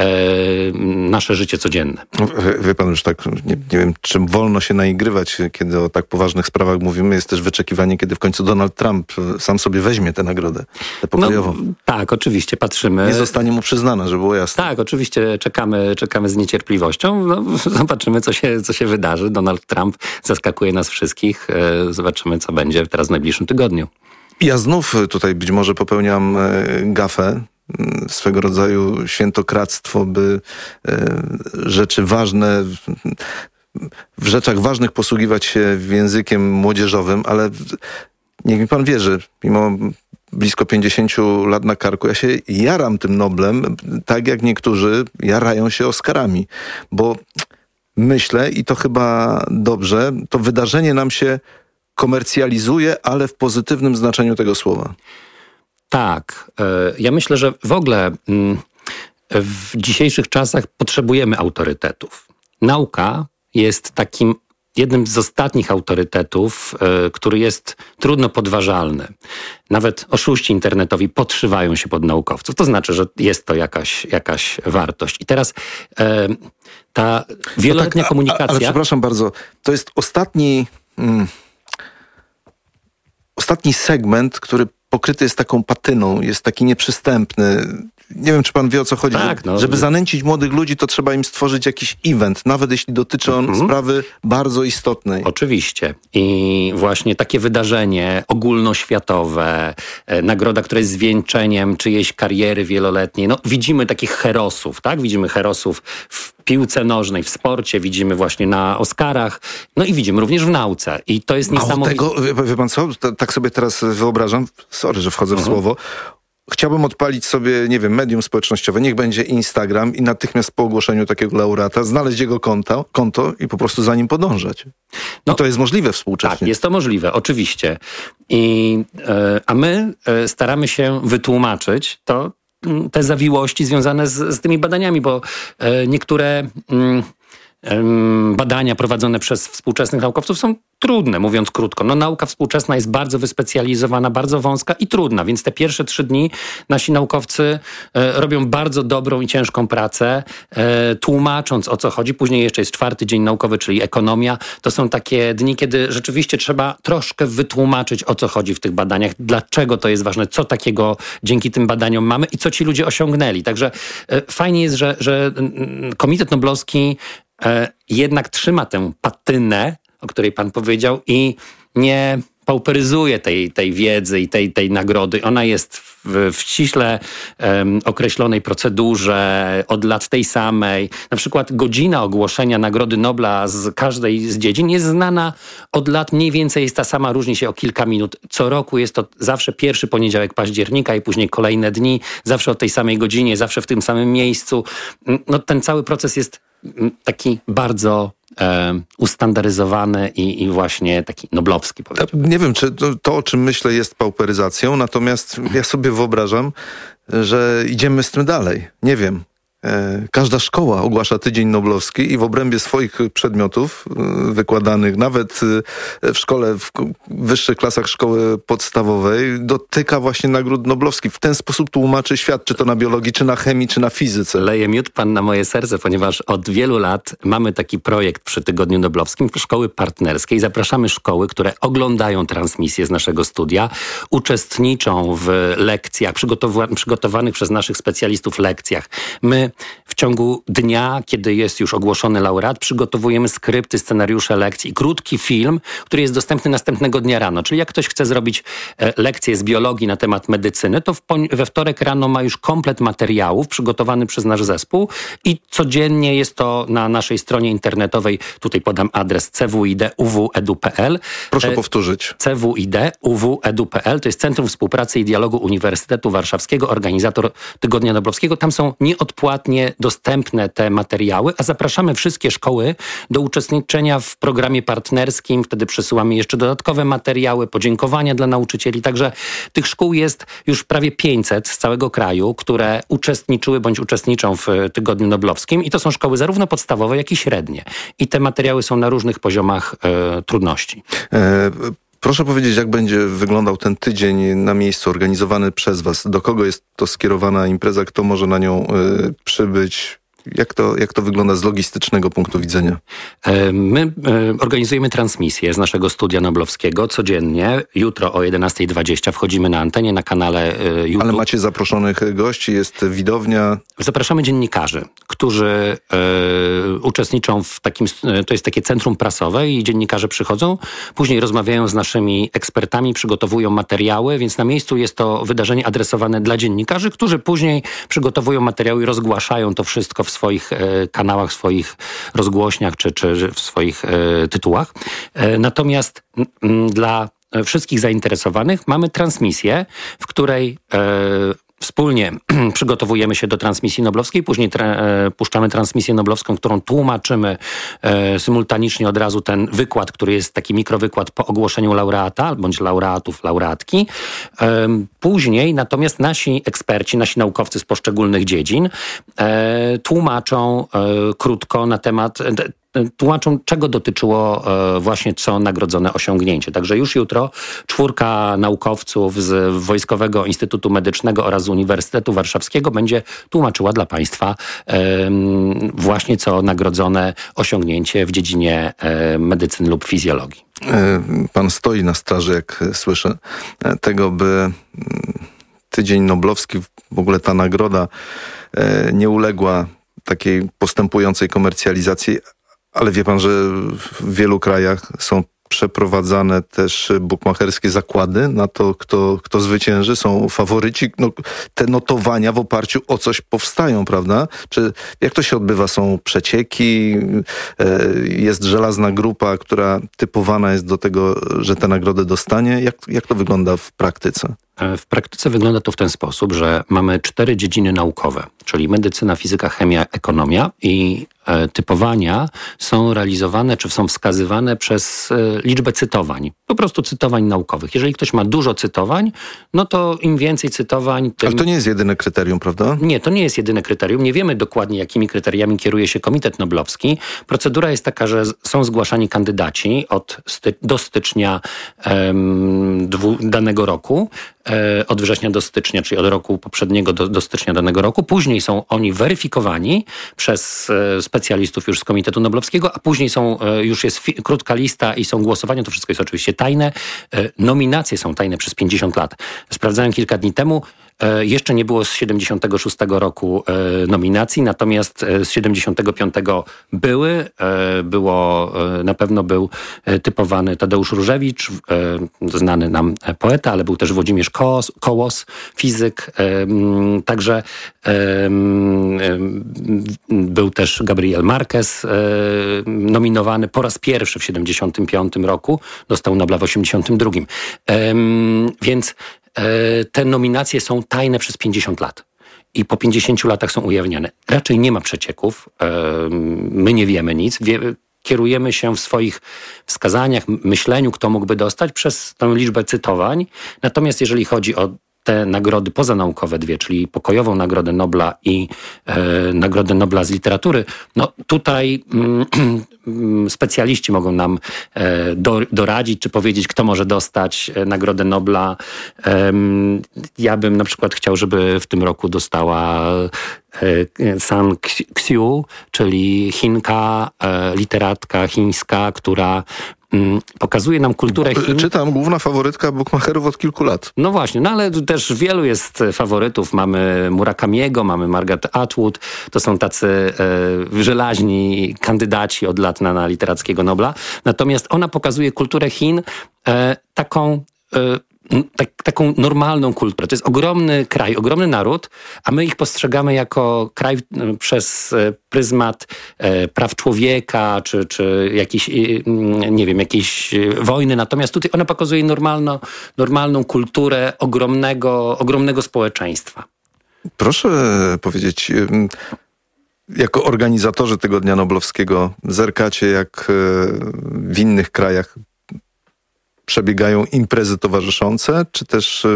nasze życie codzienne. Wie pan, już tak nie wiem, czym wolno się naigrywać, kiedy o tak poważnych sprawach mówimy. Jest też wyczekiwanie, kiedy w końcu Donald Trump sam sobie weźmie tę nagrodę, tę pokojową. Tak, oczywiście, patrzymy. Nie zostanie mu przyznana, żeby było jasne. Tak, oczywiście czekamy z niecierpliwością. Zobaczymy, co się wydarzy. Donald Trump zaskakuje nas wszystkich. Zobaczymy, co będzie teraz w najbliższym tygodniu. Ja znów tutaj być może popełniam gafę, swego rodzaju świętokradztwo, by rzeczy ważne, w rzeczach ważnych posługiwać się językiem młodzieżowym, ale niech mi pan wierzy, mimo blisko 50 lat na karku, ja się jaram tym Noblem, tak jak niektórzy jarają się Oscarami, bo myślę, i to chyba dobrze, to wydarzenie nam się komercjalizuje, ale w pozytywnym znaczeniu tego słowa. Tak. Ja myślę, że w ogóle w dzisiejszych czasach potrzebujemy autorytetów. Nauka jest takim jednym z ostatnich autorytetów, który jest trudno podważalny. Nawet oszuści internetowi podszywają się pod naukowców. To znaczy, że jest to jakaś wartość. I teraz ta wieloletnia komunikacja... Ale przepraszam bardzo, to jest ostatni segment, który pokryty jest taką patyną, jest taki nieprzystępny. nie wiem, czy pan wie, o co chodzi. Tak, żeby zanęcić młodych ludzi, to trzeba im stworzyć jakiś event, nawet jeśli dotyczy on sprawy bardzo istotnej. Oczywiście. I właśnie takie wydarzenie ogólnoświatowe, nagroda, która jest zwieńczeniem czyjejś kariery wieloletniej. No, widzimy takich herosów, tak? Widzimy herosów w piłce nożnej, w sporcie, widzimy właśnie na Oscarach, no i widzimy również w nauce. I to jest niesamowite. Mało tego, wie pan co? Tak sobie teraz wyobrażam, sorry, że wchodzę w słowo, chciałbym odpalić sobie, nie wiem, medium społecznościowe, niech będzie Instagram i natychmiast po ogłoszeniu takiego laureata znaleźć jego konto i po prostu za nim podążać. No to jest możliwe współcześnie. Tak, jest to możliwe, oczywiście. A my staramy się wytłumaczyć te zawiłości związane z tymi badaniami, bo niektóre badania prowadzone przez współczesnych naukowców są trudne, mówiąc krótko. No, nauka współczesna jest bardzo wyspecjalizowana, bardzo wąska i trudna, więc te pierwsze 3 dni nasi naukowcy robią bardzo dobrą i ciężką pracę, tłumacząc, o co chodzi. Później jeszcze jest 4. dzień naukowy, czyli ekonomia. To są takie dni, kiedy rzeczywiście trzeba troszkę wytłumaczyć, o co chodzi w tych badaniach, dlaczego to jest ważne, co takiego dzięki tym badaniom mamy i co ci ludzie osiągnęli. Także fajnie jest, że Komitet Noblowski jednak trzyma tę patynę, o której pan powiedział, i nie pauperyzuje tej wiedzy i tej nagrody. Ona jest w ściśle określonej procedurze, od lat tej samej. Na przykład godzina ogłoszenia Nagrody Nobla z każdej z dziedzin jest znana od lat, mniej więcej jest ta sama, różni się o kilka minut. Co roku jest to zawsze pierwszy poniedziałek października i później kolejne dni, zawsze o tej samej godzinie, zawsze w tym samym miejscu. No, ten cały proces jest taki bardzo ustandaryzowany i właśnie taki noblowski, powiedziałbym. Nie wiem, czy to, o czym myślę, jest pauperyzacją, natomiast ja sobie wyobrażam, że idziemy z tym dalej. Nie wiem. Każda szkoła ogłasza Tydzień Noblowski i w obrębie swoich przedmiotów wykładanych, nawet w szkole, w wyższych klasach szkoły podstawowej, dotyka właśnie nagród noblowskich. W ten sposób tłumaczy świat, czy to na biologii, czy na chemii, czy na fizyce. Leje miód pan na moje serce, ponieważ od wielu lat mamy taki projekt przy Tygodniu Noblowskim, szkoły partnerskie, i zapraszamy szkoły, które oglądają transmisję z naszego studia, uczestniczą w lekcjach, przygotowanych przez naszych specjalistów lekcjach. My w ciągu dnia, kiedy jest już ogłoszony laureat, przygotowujemy skrypty, scenariusze lekcji i krótki film, który jest dostępny następnego dnia rano. Czyli jak ktoś chce zrobić lekcję z biologii na temat medycyny, to we wtorek rano ma już komplet materiałów przygotowany przez nasz zespół i codziennie jest to na naszej stronie internetowej. Tutaj podam adres cwid.uw.edu.pl. Proszę powtórzyć. cwid.uw.edu.pl. To jest Centrum Współpracy i Dialogu Uniwersytetu Warszawskiego, organizator Tygodnia Noblowskiego. Tam są nieodpłatnie dostępne te materiały, a zapraszamy wszystkie szkoły do uczestniczenia w programie partnerskim. Wtedy przesyłamy jeszcze dodatkowe materiały, podziękowania dla nauczycieli. Także tych szkół jest już prawie 500 z całego kraju, które uczestniczyły bądź uczestniczą w Tygodniu Noblowskim i to są szkoły zarówno podstawowe, jak i średnie. I te materiały są na różnych poziomach trudności. Proszę powiedzieć, jak będzie wyglądał ten tydzień na miejscu organizowany przez was? Do kogo jest to skierowana impreza? Kto może na nią przybyć? Jak to wygląda z logistycznego punktu widzenia? My organizujemy transmisję z naszego studia noblowskiego codziennie. Jutro o 11:20 wchodzimy na antenie na kanale YouTube. Ale macie zaproszonych gości, jest widownia? Zapraszamy dziennikarzy, którzy uczestniczą w takim, to jest takie centrum prasowe i dziennikarze przychodzą, później rozmawiają z naszymi ekspertami, przygotowują materiały, więc na miejscu jest to wydarzenie adresowane dla dziennikarzy, którzy później przygotowują materiały i rozgłaszają to wszystko w swoich kanałach, w swoich rozgłośniach czy w swoich tytułach. Natomiast dla wszystkich zainteresowanych mamy transmisję, w której wspólnie przygotowujemy się do transmisji noblowskiej, później puszczamy transmisję noblowską, którą tłumaczymy symultanicznie od razu ten wykład, który jest taki mikrowykład po ogłoszeniu laureata, bądź laureatów, laureatki. Później natomiast nasi eksperci, nasi naukowcy z poszczególnych dziedzin tłumaczą krótko na temat, tłumaczą, czego dotyczyło właśnie co nagrodzone osiągnięcie. Także już jutro 4 naukowców z Wojskowego Instytutu Medycznego oraz z Uniwersytetu Warszawskiego będzie tłumaczyła dla Państwa właśnie co nagrodzone osiągnięcie w dziedzinie medycyny lub fizjologii. Pan stoi na straży, jak słyszę, tego, by Tydzień Noblowski, w ogóle ta nagroda nie uległa takiej postępującej komercjalizacji, ale wie pan, że w wielu krajach są przeprowadzane też bukmacherskie zakłady na to, kto zwycięży. Są faworyci. No, te notowania w oparciu o coś powstają, prawda? Jak to się odbywa? Są przecieki? Jest żelazna grupa, która typowana jest do tego, że tę nagrodę dostanie? Jak to wygląda w praktyce? W praktyce wygląda to w ten sposób, że mamy 4 dziedziny naukowe, czyli medycyna, fizyka, chemia, ekonomia i typowania są realizowane, czy są wskazywane przez liczbę cytowań. Po prostu cytowań naukowych. Jeżeli ktoś ma dużo cytowań, no to im więcej cytowań... Tym... Ale to nie jest jedyne kryterium, prawda? Nie, to nie jest jedyne kryterium. Nie wiemy dokładnie, jakimi kryteriami kieruje się Komitet Noblowski. Procedura jest taka, że są zgłaszani kandydaci do stycznia danego roku, od września do stycznia, czyli od roku poprzedniego do stycznia danego roku. Później są oni weryfikowani przez specjalistów już z Komitetu Noblowskiego, a później już jest krótka lista i są głosowania. To wszystko jest oczywiście tajne. Nominacje są tajne przez 50 lat. Sprawdzałem kilka dni temu. Jeszcze nie było z 76 roku nominacji, nomiast z 75 na pewno był typowany Tadeusz Różewicz, znany nam poeta, ale był też Włodzimierz Kołos, fizyk, także był też Gabriel Marquez nominowany po raz pierwszy w 75 roku, dostał Nobla w 82. Więc te nominacje są tajne przez 50 lat i po 50 latach są ujawniane. Raczej nie ma przecieków, my nie wiemy nic, kierujemy się w swoich wskazaniach, myśleniu, kto mógłby dostać przez tę liczbę cytowań. Natomiast jeżeli chodzi o te nagrody pozanaukowe dwie, czyli pokojową Nagrodę Nobla i Nagrodę Nobla z literatury, no tutaj specjaliści mogą nam doradzić, czy powiedzieć, kto może dostać Nagrodę Nobla. Ja bym na przykład chciał, żeby w tym roku dostała San Xiu, czyli Chinka, literatka chińska, która pokazuje nam kulturę Chin. Czytam, główna faworytka bukmacherów od kilku lat. No właśnie, no ale też wielu jest faworytów. Mamy Murakamiego, mamy Margaret Atwood. To są tacy żelaźni kandydaci od lat na literackiego Nobla. Natomiast ona pokazuje kulturę Chin taką normalną kulturę. To jest ogromny kraj, ogromny naród, a my ich postrzegamy jako kraj przez pryzmat praw człowieka, czy jakiejś, nie wiem, jakiejś wojny. Natomiast tutaj ona pokazuje normalną kulturę ogromnego społeczeństwa. Proszę powiedzieć, jako organizatorzy tego Dnia Noblowskiego zerkacie, jak w innych krajach przebiegają imprezy towarzyszące, czy też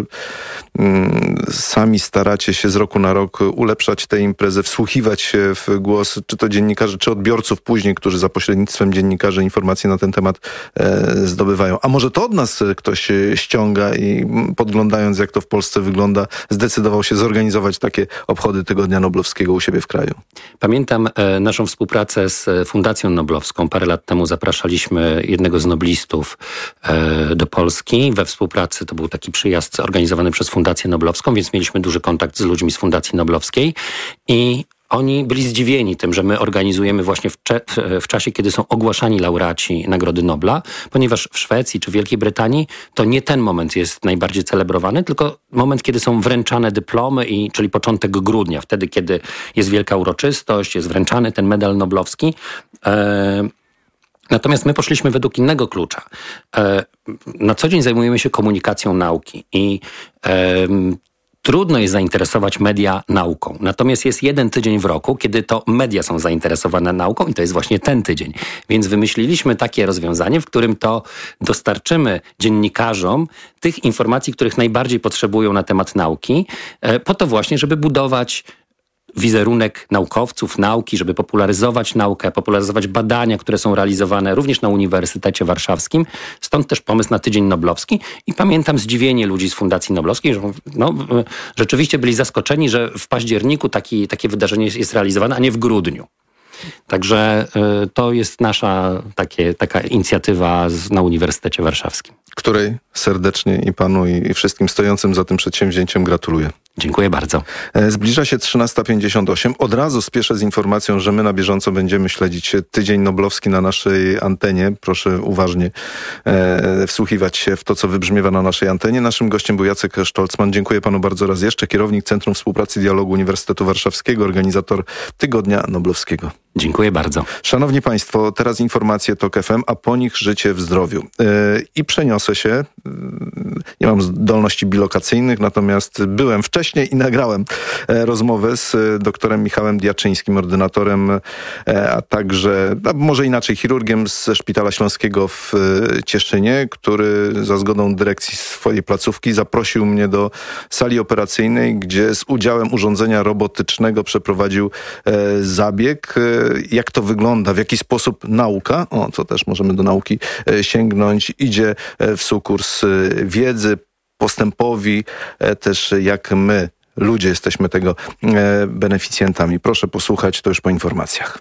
sami staracie się z roku na rok ulepszać tę imprezę, wsłuchiwać się w głos, czy to dziennikarzy, czy odbiorców później, którzy za pośrednictwem dziennikarzy informacje na ten temat zdobywają. A może to od nas ktoś ściąga i podglądając, jak to w Polsce wygląda, zdecydował się zorganizować takie obchody Tygodnia Noblowskiego u siebie w kraju? Pamiętam naszą współpracę z Fundacją Noblowską. Parę lat temu zapraszaliśmy jednego z noblistów do Polski. We współpracy to był taki przyjazd organizowany przez Fundację Noblowską, więc mieliśmy duży kontakt z ludźmi z Fundacji Noblowskiej i oni byli zdziwieni tym, że my organizujemy właśnie w czasie, kiedy są ogłaszani laureaci Nagrody Nobla, ponieważ w Szwecji czy Wielkiej Brytanii to nie ten moment jest najbardziej celebrowany, tylko moment, kiedy są wręczane dyplomy, czyli początek grudnia, wtedy, kiedy jest wielka uroczystość, jest wręczany ten medal noblowski. Natomiast my poszliśmy według innego klucza. Na co dzień zajmujemy się komunikacją nauki i trudno jest zainteresować media nauką. Natomiast jest jeden tydzień w roku, kiedy to media są zainteresowane nauką i to jest właśnie ten tydzień. Więc wymyśliliśmy takie rozwiązanie, w którym to dostarczymy dziennikarzom tych informacji, których najbardziej potrzebują na temat nauki, po to właśnie, żeby budować wizerunek naukowców, nauki, żeby popularyzować naukę, popularyzować badania, które są realizowane również na Uniwersytecie Warszawskim. Stąd też pomysł na Tydzień Noblowski. I pamiętam zdziwienie ludzi z Fundacji Noblowskiej, że rzeczywiście byli zaskoczeni, że w październiku takie wydarzenie jest realizowane, a nie w grudniu. Także to jest nasza taka inicjatywa na Uniwersytecie Warszawskim. Której serdecznie i panu i wszystkim stojącym za tym przedsięwzięciem gratuluję. Dziękuję bardzo. Zbliża się 13:58. Od razu spieszę z informacją, że my na bieżąco będziemy śledzić Tydzień Noblowski na naszej antenie. Proszę uważnie wsłuchiwać się w to, co wybrzmiewa na naszej antenie. Naszym gościem był Jacek Stolzmann. Dziękuję panu bardzo raz jeszcze. Kierownik Centrum Współpracy i Dialogu Uniwersytetu Warszawskiego, organizator Tygodnia Noblowskiego. Dziękuję bardzo. Szanowni Państwo, teraz informacje TOK FM, a po nich życie w zdrowiu. I przeniosę się, nie mam zdolności bilokacyjnych, natomiast byłem wcześniej i nagrałem rozmowę z doktorem Michałem Diaczyńskim, ordynatorem, a także, może inaczej, chirurgiem ze Szpitala Śląskiego w Cieszynie, który za zgodą dyrekcji swojej placówki zaprosił mnie do sali operacyjnej, gdzie z udziałem urządzenia robotycznego przeprowadził zabieg. Jak to wygląda, w jaki sposób nauka, to też możemy do nauki sięgnąć, idzie w sukurs wiedzy, postępowi, też jak my, ludzie, jesteśmy tego beneficjentami. Proszę posłuchać, to już po informacjach.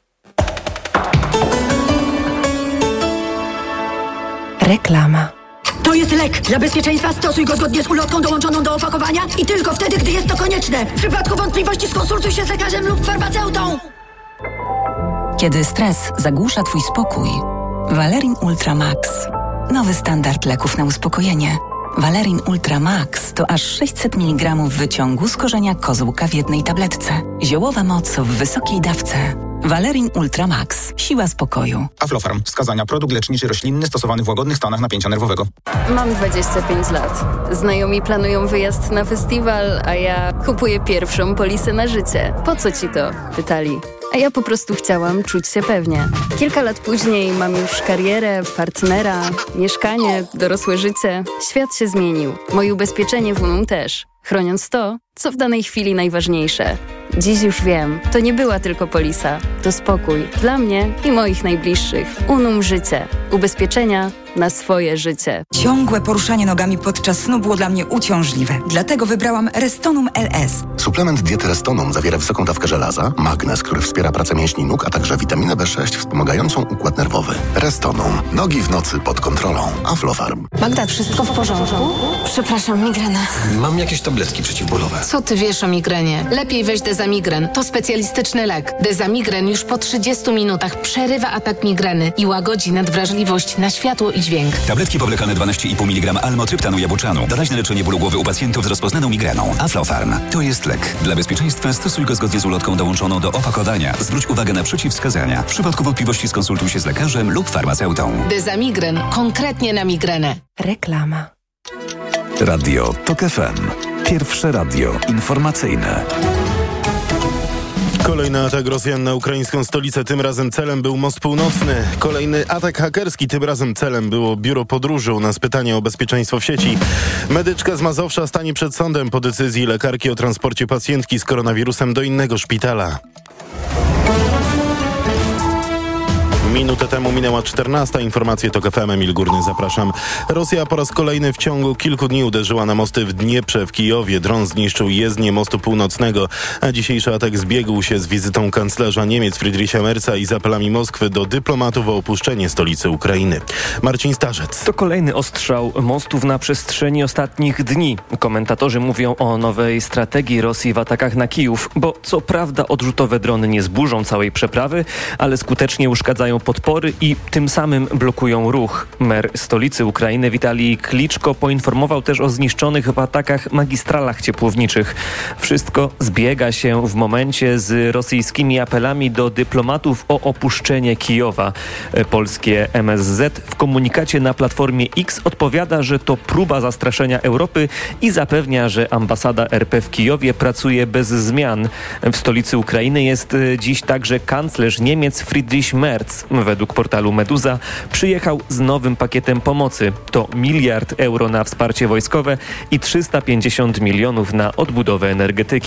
Reklama. To jest lek. Dla bezpieczeństwa stosuj go zgodnie z ulotką dołączoną do opakowania i tylko wtedy, gdy jest to konieczne. W przypadku wątpliwości skonsultuj się z lekarzem lub farmaceutą. Kiedy stres zagłusza twój spokój, Valerin Ultra Max. Nowy standard leków na uspokojenie. Valerin Ultra Max to aż 600 mg wyciągu z korzenia kozłka w jednej tabletce. Ziołowa moc w wysokiej dawce. Valerin Ultra Max. Siła spokoju. Aflofarm. Wskazania: produkt leczniczy roślinny stosowany w łagodnych stanach napięcia nerwowego. Mam 25 lat. Znajomi planują wyjazd na festiwal, a ja kupuję pierwszą polisę na życie. Po co ci to? Pytali. A ja po prostu chciałam czuć się pewnie. Kilka lat później mam już karierę, partnera, mieszkanie, dorosłe życie. Świat się zmienił. Moje ubezpieczenie w Unum też. Chroniąc to, co w danej chwili najważniejsze. Dziś już wiem, to nie była tylko polisa. To spokój dla mnie i moich najbliższych. Unum Życie. Ubezpieczenia na swoje życie. Ciągłe poruszanie nogami podczas snu było dla mnie uciążliwe. Dlatego wybrałam Restonum LS. Suplement diety Restonum zawiera wysoką dawkę żelaza, magnez, który wspiera pracę mięśni nóg, a także witaminę B6 wspomagającą układ nerwowy. Restonum. Nogi w nocy pod kontrolą. Aflofarm. Magda, wszystko w porządku? Przepraszam, migrena. Mam jakieś tabletki przeciwbólowe. Co ty wiesz o migrenie? Lepiej weź Dezamigren. To specjalistyczny lek. Dezamigren już po 30 minutach przerywa atak migreny i łagodzi nadwrażliwość na światło i dźwięk. Tabletki powlekane 12,5 mg almotryptanu jabłczanu. Doraźne leczenie bólu głowy u pacjentów z rozpoznaną migreną. Aflofarm. To jest lek. Dla bezpieczeństwa stosuj go zgodnie z ulotką dołączoną do opakowania. Zwróć uwagę na przeciwwskazania. W przypadku wątpliwości skonsultuj się z lekarzem lub farmaceutą. Dezamigren. Konkretnie na migrenę. Reklama. Radio TOK FM. Pierwsze radio informacyjne. Kolejny atak Rosjan na ukraińską stolicę, tym razem celem był Most Północny. Kolejny atak hakerski, tym razem celem było biuro podróży. U nas pytanie o bezpieczeństwo w sieci. Medyczka z Mazowsza stanie przed sądem po decyzji lekarki o transporcie pacjentki z koronawirusem do innego szpitala. Minutę temu minęła 14. Informacje TOK FM. Emil Górny, zapraszam. Rosja po raz kolejny w ciągu kilku dni uderzyła na mosty w Dnieprze w Kijowie. Dron zniszczył jezdnię mostu północnego, a dzisiejszy atak zbiegł się z wizytą kanclerza Niemiec Friedricha Merza i z apelami Moskwy do dyplomatów o opuszczenie stolicy Ukrainy. Marcin Starzec. To kolejny ostrzał mostów na przestrzeni ostatnich dni. Komentatorzy mówią o nowej strategii Rosji w atakach na Kijów, bo co prawda odrzutowe drony nie zburzą całej przeprawy, ale skutecznie uszkadzają podpory i tym samym blokują ruch. Mer stolicy Ukrainy Witalij Kliczko poinformował też o zniszczonych w atakach magistralach ciepłowniczych. Wszystko zbiega się w momencie z rosyjskimi apelami do dyplomatów o opuszczenie Kijowa. Polskie MSZ w komunikacie na Platformie X odpowiada, że to próba zastraszenia Europy i zapewnia, że ambasada RP w Kijowie pracuje bez zmian. W stolicy Ukrainy jest dziś także kanclerz Niemiec Friedrich Merz. Według portalu Meduza przyjechał z nowym pakietem pomocy. To 1 miliard euro na wsparcie wojskowe i 350 milionów na odbudowę energetyki.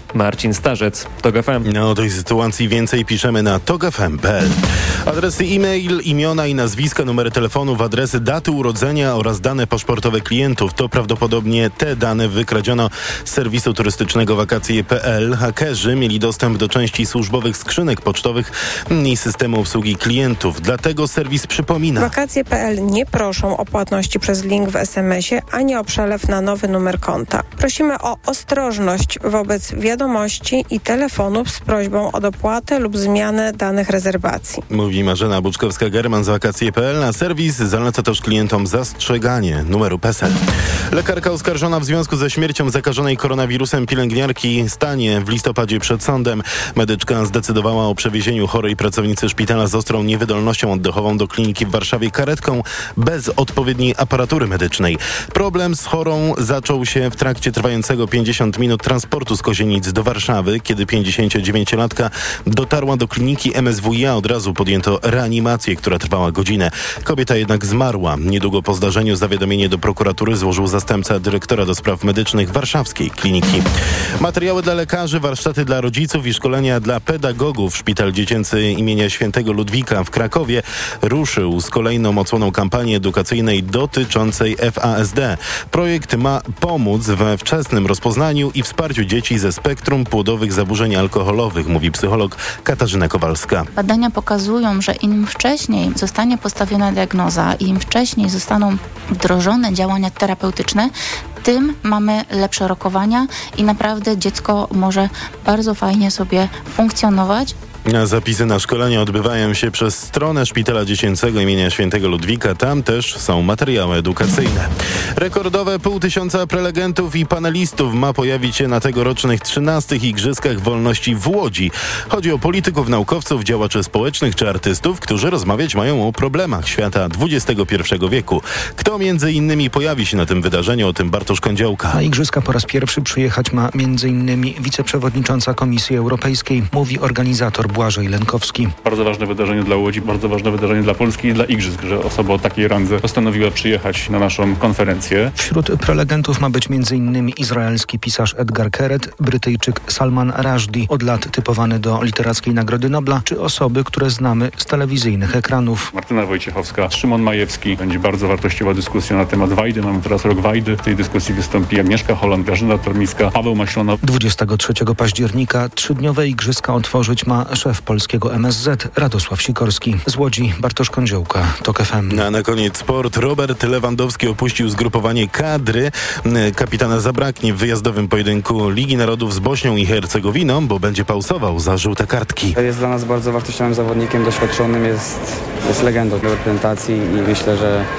Marcin Starzec, TOK FM. No, o tej sytuacji więcej piszemy na tokfm.pl. Adresy e-mail, imiona i nazwiska, numery telefonów, adresy, daty urodzenia oraz dane paszportowe klientów. To prawdopodobnie te dane wykradziono z serwisu turystycznego wakacje.pl. Hakerzy mieli dostęp do części służbowych skrzynek pocztowych i systemu obsługi klientów. Dlatego serwis przypomina. Wakacje.pl nie proszą o płatności przez link w SMS-ie, ani o przelew na nowy numer konta. Prosimy o ostrożność wobec wiadomości i telefonów z prośbą o dopłatę lub zmianę danych rezerwacji. Mówi Marzena Buczkowska-German z wakacje.pl. Na serwis zaleca też klientom zastrzeganie numeru PESEL. Lekarka oskarżona w związku ze śmiercią zakażonej koronawirusem pielęgniarki stanie w listopadzie przed sądem. Medyczka zdecydowała o przewiezieniu chorej pracownicy szpitala z ostrą niewydolnością oddechową do kliniki w Warszawie karetką bez odpowiedniej aparatury medycznej. Problem z chorą zaczął się w trakcie trwającego 50 minut transportu z Kozienic do Warszawy. Kiedy 59-latka dotarła do kliniki MSWiA, od razu podjęto reanimację, która trwała godzinę. Kobieta jednak zmarła. Niedługo po zdarzeniu zawiadomienie do prokuratury złożył zastępca dyrektora do spraw medycznych warszawskiej kliniki. Materiały dla lekarzy, warsztaty dla rodziców i szkolenia dla pedagogów. Szpital dziecięcy imienia Świętego Ludwika w Krakowie ruszył z kolejną odsłoną kampanii edukacyjnej dotyczącej FASD. Projekt ma pomóc we wczesnym rozpoznaniu i wsparciu dzieci ze spektrum płodowych zaburzeń alkoholowych, mówi psycholog Katarzyna Kowalska. Badania pokazują, że im wcześniej zostanie postawiona diagnoza i im wcześniej zostaną wdrożone działania terapeutyczne, tym mamy lepsze rokowania i naprawdę dziecko może bardzo fajnie sobie funkcjonować. Zapisy na szkolenia odbywają się przez stronę Szpitala Dziecięcego imienia Świętego Ludwika. Tam też są materiały edukacyjne. Rekordowe 500 prelegentów i panelistów ma pojawić się na tegorocznych 13 Igrzyskach Wolności w Łodzi. Chodzi o polityków, naukowców, działaczy społecznych czy artystów, którzy rozmawiać mają o problemach świata XXI wieku. Kto między innymi pojawi się na tym wydarzeniu, o tym Bartosz Kądziołka. Na Igrzyska po raz pierwszy przyjechać ma m.in. wiceprzewodnicząca Komisji Europejskiej, mówi organizator Błażej Lenkowski. Bardzo ważne wydarzenie dla Łodzi, bardzo ważne wydarzenie dla Polski i dla Igrzysk, że osoba o takiej randze postanowiła przyjechać na naszą konferencję. Wśród prelegentów ma być m.in. izraelski pisarz Edgar Keret, Brytyjczyk Salman Rushdie, od lat typowany do Literackiej Nagrody Nobla, czy osoby, które znamy z telewizyjnych ekranów. Martyna Wojciechowska, Szymon Majewski. Będzie bardzo wartościowa dyskusja na temat Wajdy. Mamy teraz rok Wajdy. W tej dyskusji wystąpi Agnieszka Holland, Grażyna Tormiska, Paweł Maślona. 23 października 3-dniowe Igrzyska otworzyć ma szef polskiego MSZ Radosław Sikorski. Z Łodzi Bartosz Kądziołka, TOK FM. A na koniec sport. Robert Lewandowski opuścił zgrupowanie kadry. Kapitana zabraknie w wyjazdowym pojedynku Ligi Narodów z Bośnią i Hercegowiną, bo będzie pausował za żółte kartki. Jest dla nas bardzo wartościowym zawodnikiem, doświadczonym, jest legendą reprezentacji i myślę,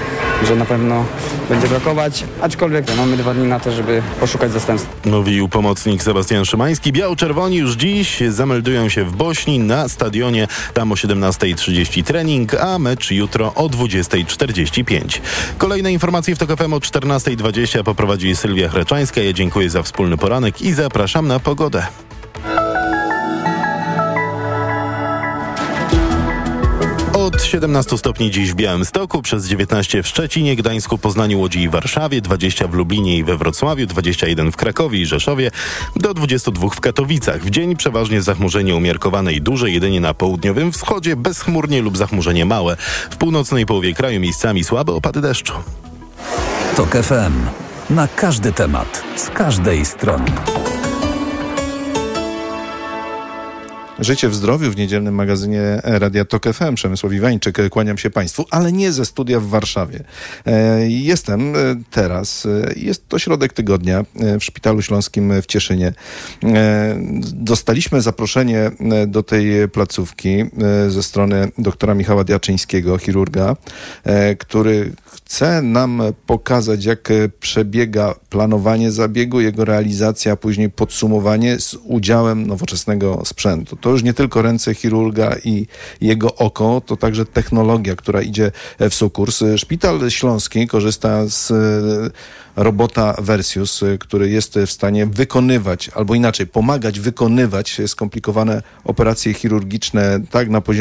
że na pewno będzie brakować, aczkolwiek mamy 2 dni na to, żeby poszukać zastępstwa. Mówił pomocnik Sebastian Szymański. Biało-czerwoni już dziś zameldują się w Bośni na stadionie. Tam o 17:30 trening, a mecz jutro o 20:45. Kolejne informacje w TOK FM o 14:20 poprowadzi Sylwia Hreczańska. Ja dziękuję za wspólny poranek i zapraszam na pogodę. Od 17 stopni dziś w Białymstoku, przez 19 w Szczecinie, Gdańsku, Poznaniu, Łodzi i Warszawie, 20 w Lublinie i we Wrocławiu, 21 w Krakowie i Rzeszowie, do 22 w Katowicach. W dzień przeważnie zachmurzenie umiarkowane i duże, jedynie na południowym wschodzie bezchmurnie lub zachmurzenie małe. W północnej połowie kraju miejscami słabe opady deszczu. TOK FM. Na każdy temat, z każdej strony. Życie w zdrowiu w niedzielnym magazynie Radia TOK FM. Przemysław Iwańczyk, kłaniam się Państwu, ale nie ze studia w Warszawie. Jestem teraz, jest to środek tygodnia w Szpitalu Śląskim w Cieszynie. Dostaliśmy zaproszenie do tej placówki ze strony doktora Michała Diaczyńskiego, chirurga, który chce nam pokazać, jak przebiega planowanie zabiegu, jego realizacja, a później podsumowanie z udziałem nowoczesnego sprzętu. To już nie tylko ręce chirurga i jego oko, to także technologia, która idzie w sukurs. Szpital Śląski korzysta z robota Versius, który jest w stanie wykonywać, albo inaczej, pomagać wykonywać skomplikowane operacje chirurgiczne tak na poziomie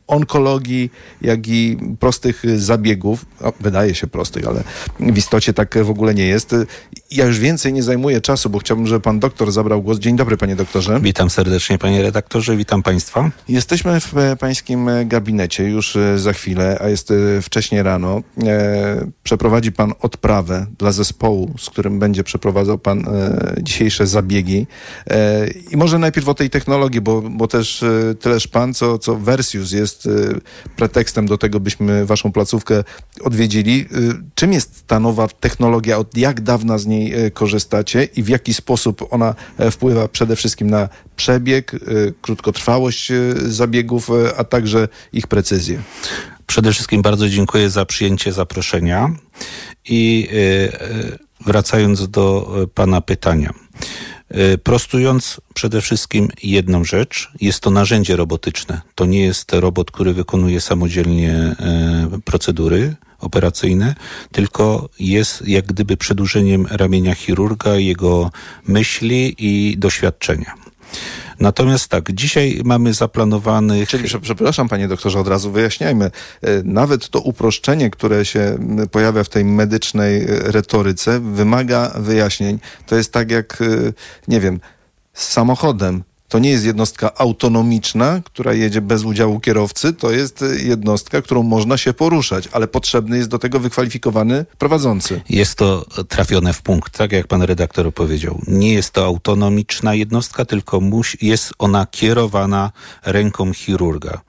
onkologii, jak i prostych zabiegów. Wydaje się prostych, ale w istocie tak w ogóle nie jest. Ja już więcej nie zajmuję czasu, bo chciałbym, żeby pan doktor zabrał głos. Dzień dobry, panie doktorze. Witam serdecznie, panie redaktorze, witam państwa. Jesteśmy w pańskim gabinecie już za chwilę, a jest wcześnie rano. Przeprowadzi pan odprawę dla zespołu, z którym będzie przeprowadzał pan dzisiejsze zabiegi. I może najpierw o tej technologii, bo też tyleż pan, co Versius jest pretekstem do tego, byśmy waszą placówkę odwiedzili. Czym jest ta nowa technologia? Od jak dawna z niej korzystacie i w jaki sposób ona wpływa przede wszystkim na przebieg, krótkotrwałość zabiegów, a także ich precyzję? Przede wszystkim bardzo dziękuję za przyjęcie zaproszenia i wracając do pana pytania. Prostując przede wszystkim jedną rzecz, jest to narzędzie robotyczne. To nie jest robot, który wykonuje samodzielnie procedury operacyjne, tylko jest jak gdyby przedłużeniem ramienia chirurga, jego myśli i doświadczenia. Natomiast tak, dzisiaj mamy zaplanowanych... Czyli, przepraszam panie doktorze, od razu wyjaśniajmy. Nawet to uproszczenie, które się pojawia w tej medycznej retoryce, wymaga wyjaśnień. To jest tak jak, nie wiem, z samochodem. To nie jest jednostka autonomiczna, która jedzie bez udziału kierowcy, to jest jednostka, którą można się poruszać, ale potrzebny jest do tego wykwalifikowany prowadzący. Jest to trafione w punkt, tak jak pan redaktor powiedział. Nie jest to autonomiczna jednostka, tylko jest ona kierowana ręką chirurga.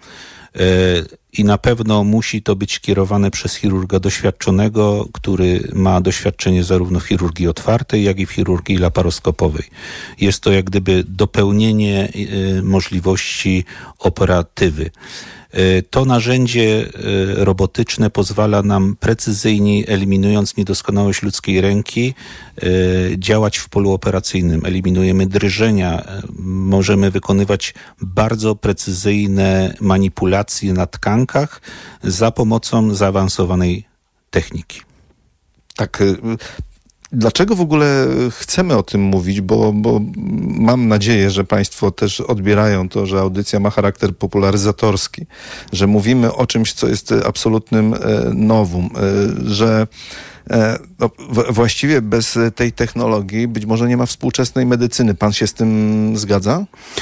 I na pewno musi to być kierowane przez chirurga doświadczonego, który ma doświadczenie zarówno w chirurgii otwartej, jak i w chirurgii laparoskopowej. Jest to jak gdyby dopełnienie możliwości operatywy. To narzędzie robotyczne pozwala nam precyzyjnie, eliminując niedoskonałość ludzkiej ręki, działać w polu operacyjnym. Eliminujemy drżenia, możemy wykonywać bardzo precyzyjne manipulacje na tkankach za pomocą zaawansowanej techniki. Tak. Dlaczego w ogóle chcemy o tym mówić? Bo mam nadzieję, że państwo też odbierają to, że audycja ma charakter popularyzatorski, że mówimy o czymś, co jest absolutnym novum, że właściwie bez tej technologii być może nie ma współczesnej medycyny. Pan się z tym zgadza?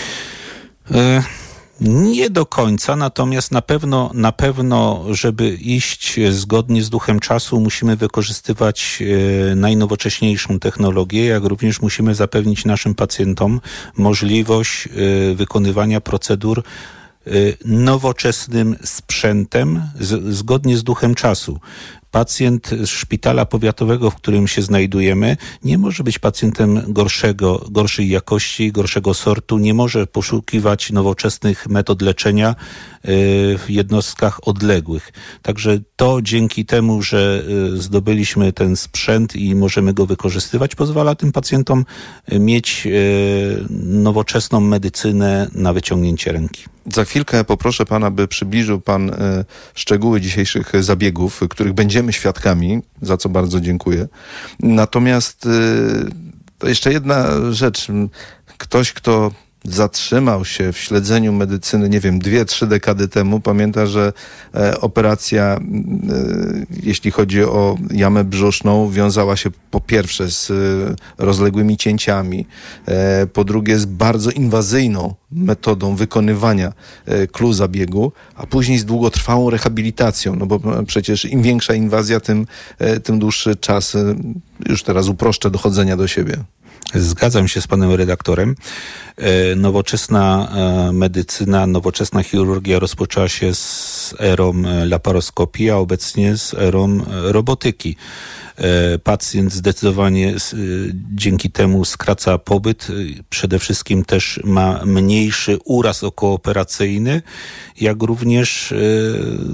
Nie do końca, natomiast na pewno, żeby iść zgodnie z duchem czasu, musimy wykorzystywać najnowocześniejszą technologię, jak również musimy zapewnić naszym pacjentom możliwość wykonywania procedur nowoczesnym sprzętem, zgodnie z duchem czasu. Pacjent z szpitala powiatowego, w którym się znajdujemy, nie może być pacjentem gorszej jakości, gorszego sortu, nie może poszukiwać nowoczesnych metod leczenia w jednostkach odległych. Także to dzięki temu, że zdobyliśmy ten sprzęt i możemy go wykorzystywać, pozwala tym pacjentom mieć nowoczesną medycynę na wyciągnięcie ręki. Za chwilkę poproszę pana, by przybliżył pan szczegóły dzisiejszych zabiegów, których będziemy świadkami, za co bardzo dziękuję. Natomiast to jeszcze jedna rzecz. Ktoś, kto zatrzymał się w śledzeniu medycyny, nie wiem, 2-3 dekady temu, pamięta, że operacja, jeśli chodzi o jamę brzuszną, wiązała się po pierwsze z rozległymi cięciami, po drugie z bardzo inwazyjną metodą wykonywania clou zabiegu, a później z długotrwałą rehabilitacją, no bo przecież im większa inwazja, tym dłuższy czas, już teraz uproszczę, dochodzenia do siebie. Zgadzam się z panem redaktorem. Nowoczesna medycyna, nowoczesna chirurgia rozpoczęła się z erą laparoskopii, a obecnie z erą robotyki. Pacjent zdecydowanie dzięki temu skraca pobyt, przede wszystkim też ma mniejszy uraz okołooperacyjny, jak również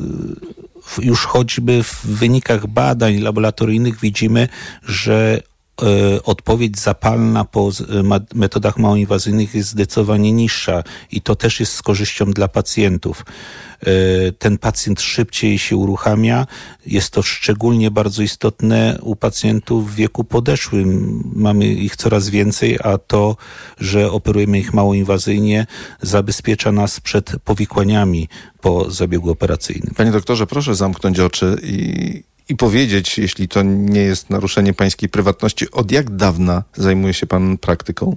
już choćby w wynikach badań laboratoryjnych widzimy, że odpowiedź zapalna po metodach małoinwazyjnych jest zdecydowanie niższa i to też jest z korzyścią dla pacjentów. Ten pacjent szybciej się uruchamia. Jest to szczególnie bardzo istotne u pacjentów w wieku podeszłym. Mamy ich coraz więcej, a to, że operujemy ich małoinwazyjnie, zabezpiecza nas przed powikłaniami po zabiegu operacyjnym. Panie doktorze, proszę zamknąć oczy i powiedzieć, jeśli to nie jest naruszenie pańskiej prywatności, od jak dawna zajmuje się pan praktyką?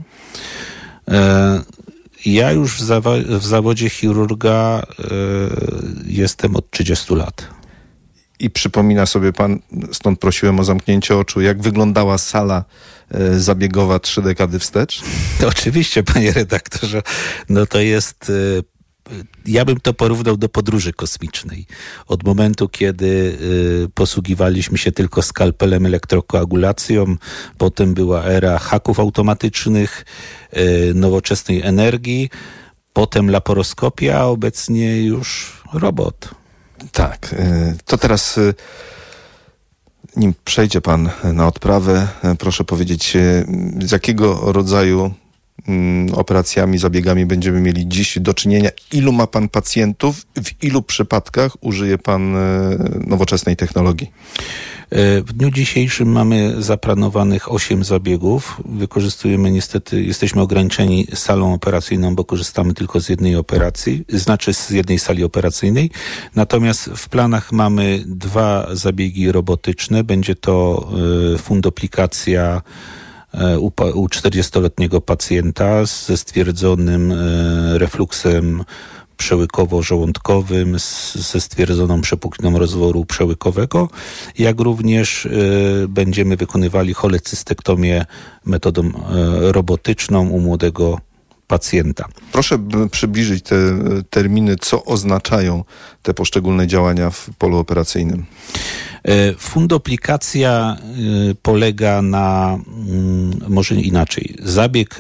Ja już w zawodzie chirurga jestem od 30 lat. I przypomina sobie pan, stąd prosiłem o zamknięcie oczu, jak wyglądała sala zabiegowa 3 dekady wstecz? To oczywiście, panie redaktorze, no to jest... Ja bym to porównał do podróży kosmicznej. Od momentu, kiedy posługiwaliśmy się tylko skalpelem, elektrokoagulacją, potem była era haków automatycznych, nowoczesnej energii, potem laparoskopia, a obecnie już robot. Tak, to teraz nim przejdzie pan na odprawę, proszę powiedzieć, z jakiego rodzaju operacjami, zabiegami będziemy mieli dziś do czynienia? Ilu ma pan pacjentów? W ilu przypadkach użyje pan nowoczesnej technologii? W dniu dzisiejszym mamy zaplanowanych 8 zabiegów. Wykorzystujemy niestety, jesteśmy ograniczeni salą operacyjną, bo korzystamy tylko z jednej operacji, znaczy z jednej sali operacyjnej. Natomiast w planach mamy 2 zabiegi robotyczne. Będzie to fundoplikacja u 40-letniego pacjenta ze stwierdzonym refluksem przełykowo-żołądkowym, ze stwierdzoną przepukliną rozworu przełykowego, jak również będziemy wykonywali cholecystektomię metodą robotyczną u młodego pacjenta. Proszę przybliżyć te terminy, co oznaczają te poszczególne działania w polu operacyjnym. Fundoplikacja polega na, może inaczej, zabieg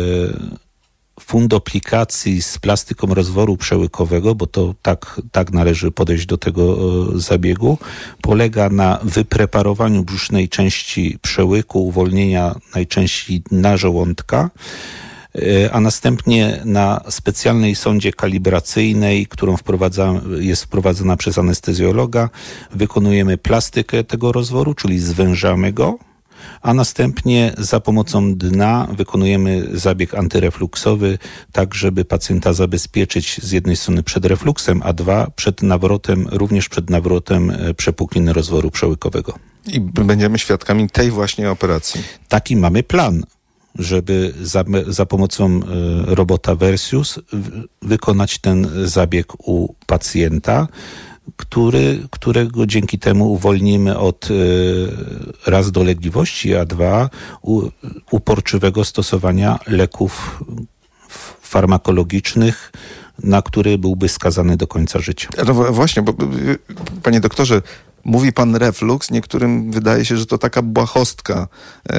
fundoplikacji z plastyką rozworu przełykowego, bo to tak należy podejść do tego zabiegu, polega na wypreparowaniu brzusznej części przełyku, uwolnienia najczęściej narządka, a następnie na specjalnej sondzie kalibracyjnej, którą jest wprowadzana przez anestezjologa, wykonujemy plastykę tego rozworu, czyli zwężamy go, a następnie za pomocą dna wykonujemy zabieg antyrefluksowy, tak żeby pacjenta zabezpieczyć z jednej strony przed refluksem, a 2 również przed nawrotem przepukliny rozworu przełykowego. I będziemy świadkami tej właśnie operacji. Taki mamy plan, żeby za pomocą robota Versius wykonać ten zabieg u pacjenta, którego dzięki temu uwolnimy od raz dolegliwości, a 2 uporczywego stosowania leków farmakologicznych, na który byłby skazany do końca życia. No właśnie, bo panie doktorze, mówi pan refluks, niektórym wydaje się, że to taka błahostka,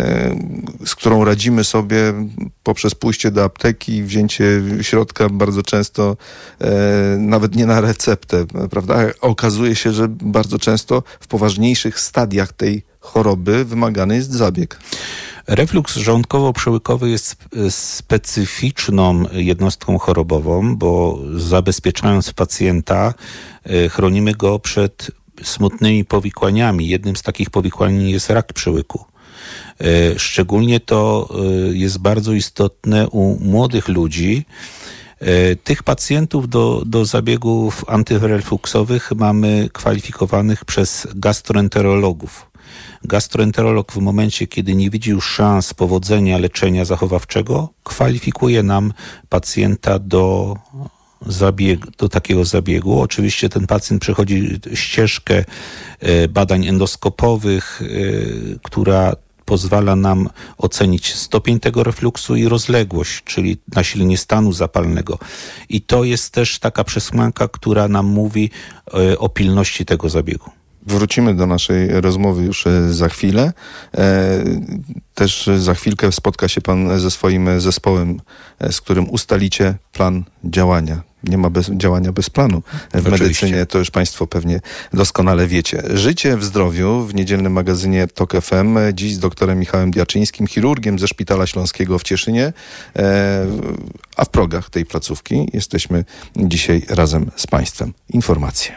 z którą radzimy sobie poprzez pójście do apteki, wzięcie środka bardzo często nawet nie na receptę, prawda? Okazuje się, że bardzo często w poważniejszych stadiach tej choroby wymagany jest zabieg. Refluks żołądkowo-przełykowy jest specyficzną jednostką chorobową, bo zabezpieczając pacjenta chronimy go przed smutnymi powikłaniami. Jednym z takich powikłań jest rak przełyku. Szczególnie to jest bardzo istotne u młodych ludzi. Tych pacjentów do zabiegów antyrefluksowych mamy kwalifikowanych przez gastroenterologów. Gastroenterolog w momencie, kiedy nie widzi już szans powodzenia leczenia zachowawczego, kwalifikuje nam pacjenta do takiego zabiegu. Oczywiście ten pacjent przechodzi ścieżkę badań endoskopowych, która pozwala nam ocenić stopień tego refluksu i rozległość, czyli nasilenie stanu zapalnego. I to jest też taka przesłanka, która nam mówi o pilności tego zabiegu. Wrócimy do naszej rozmowy już za chwilę. Też za chwilkę spotka się pan ze swoim zespołem, z którym ustalicie plan działania. Nie ma działania bez planu. W medycynie to już państwo pewnie doskonale wiecie. Życie w zdrowiu w niedzielnym magazynie TOK FM. Dziś z doktorem Michałem Diaczyńskim, chirurgiem ze Szpitala Śląskiego w Cieszynie, a w progach tej placówki jesteśmy dzisiaj razem z państwem. Informacje.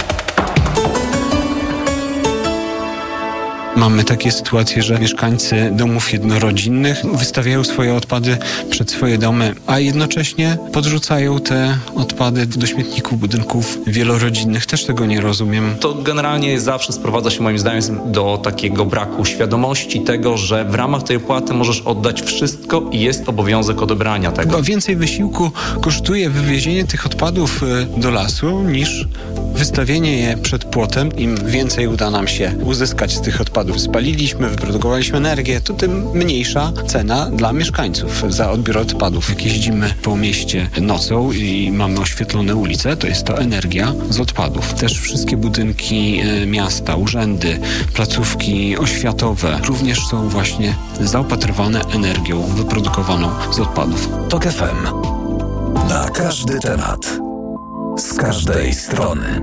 Mamy takie sytuacje, że mieszkańcy domów jednorodzinnych wystawiają swoje odpady przed swoje domy, a jednocześnie podrzucają te odpady do śmietników budynków wielorodzinnych. Też tego nie rozumiem. To generalnie zawsze sprowadza się moim zdaniem do takiego braku świadomości tego, że w ramach tej opłaty możesz oddać wszystko i jest obowiązek odebrania tego. Chyba więcej wysiłku kosztuje wywiezienie tych odpadów do lasu niż wystawienie je przed płotem. Im więcej uda nam się uzyskać z tych odpadów, spaliliśmy, wyprodukowaliśmy energię, to tym mniejsza cena dla mieszkańców za odbiór odpadów. Jak jeździmy po mieście nocą i mamy oświetlone ulice, to jest to energia z odpadów. Też wszystkie budynki miasta, urzędy, placówki oświatowe również są właśnie zaopatrywane energią wyprodukowaną z odpadów. TOK FM. Na każdy temat. Z każdej strony.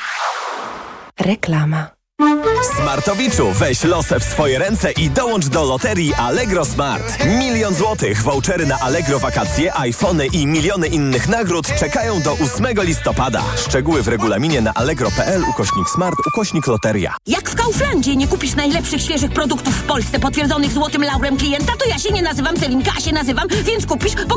Reklama. Smartowiczu, weź losę w swoje ręce i dołącz do loterii Allegro Smart. 1 000 000 złotych, vouchery na Allegro wakacje, iPhony i miliony innych nagród czekają do 8 listopada. Szczegóły w regulaminie na allegro.pl/smart/loteria. Jak w Kauflandzie nie kupisz najlepszych, świeżych produktów w Polsce potwierdzonych złotym laurem klienta, to ja się nie nazywam Celinka, a się nazywam, więc kupisz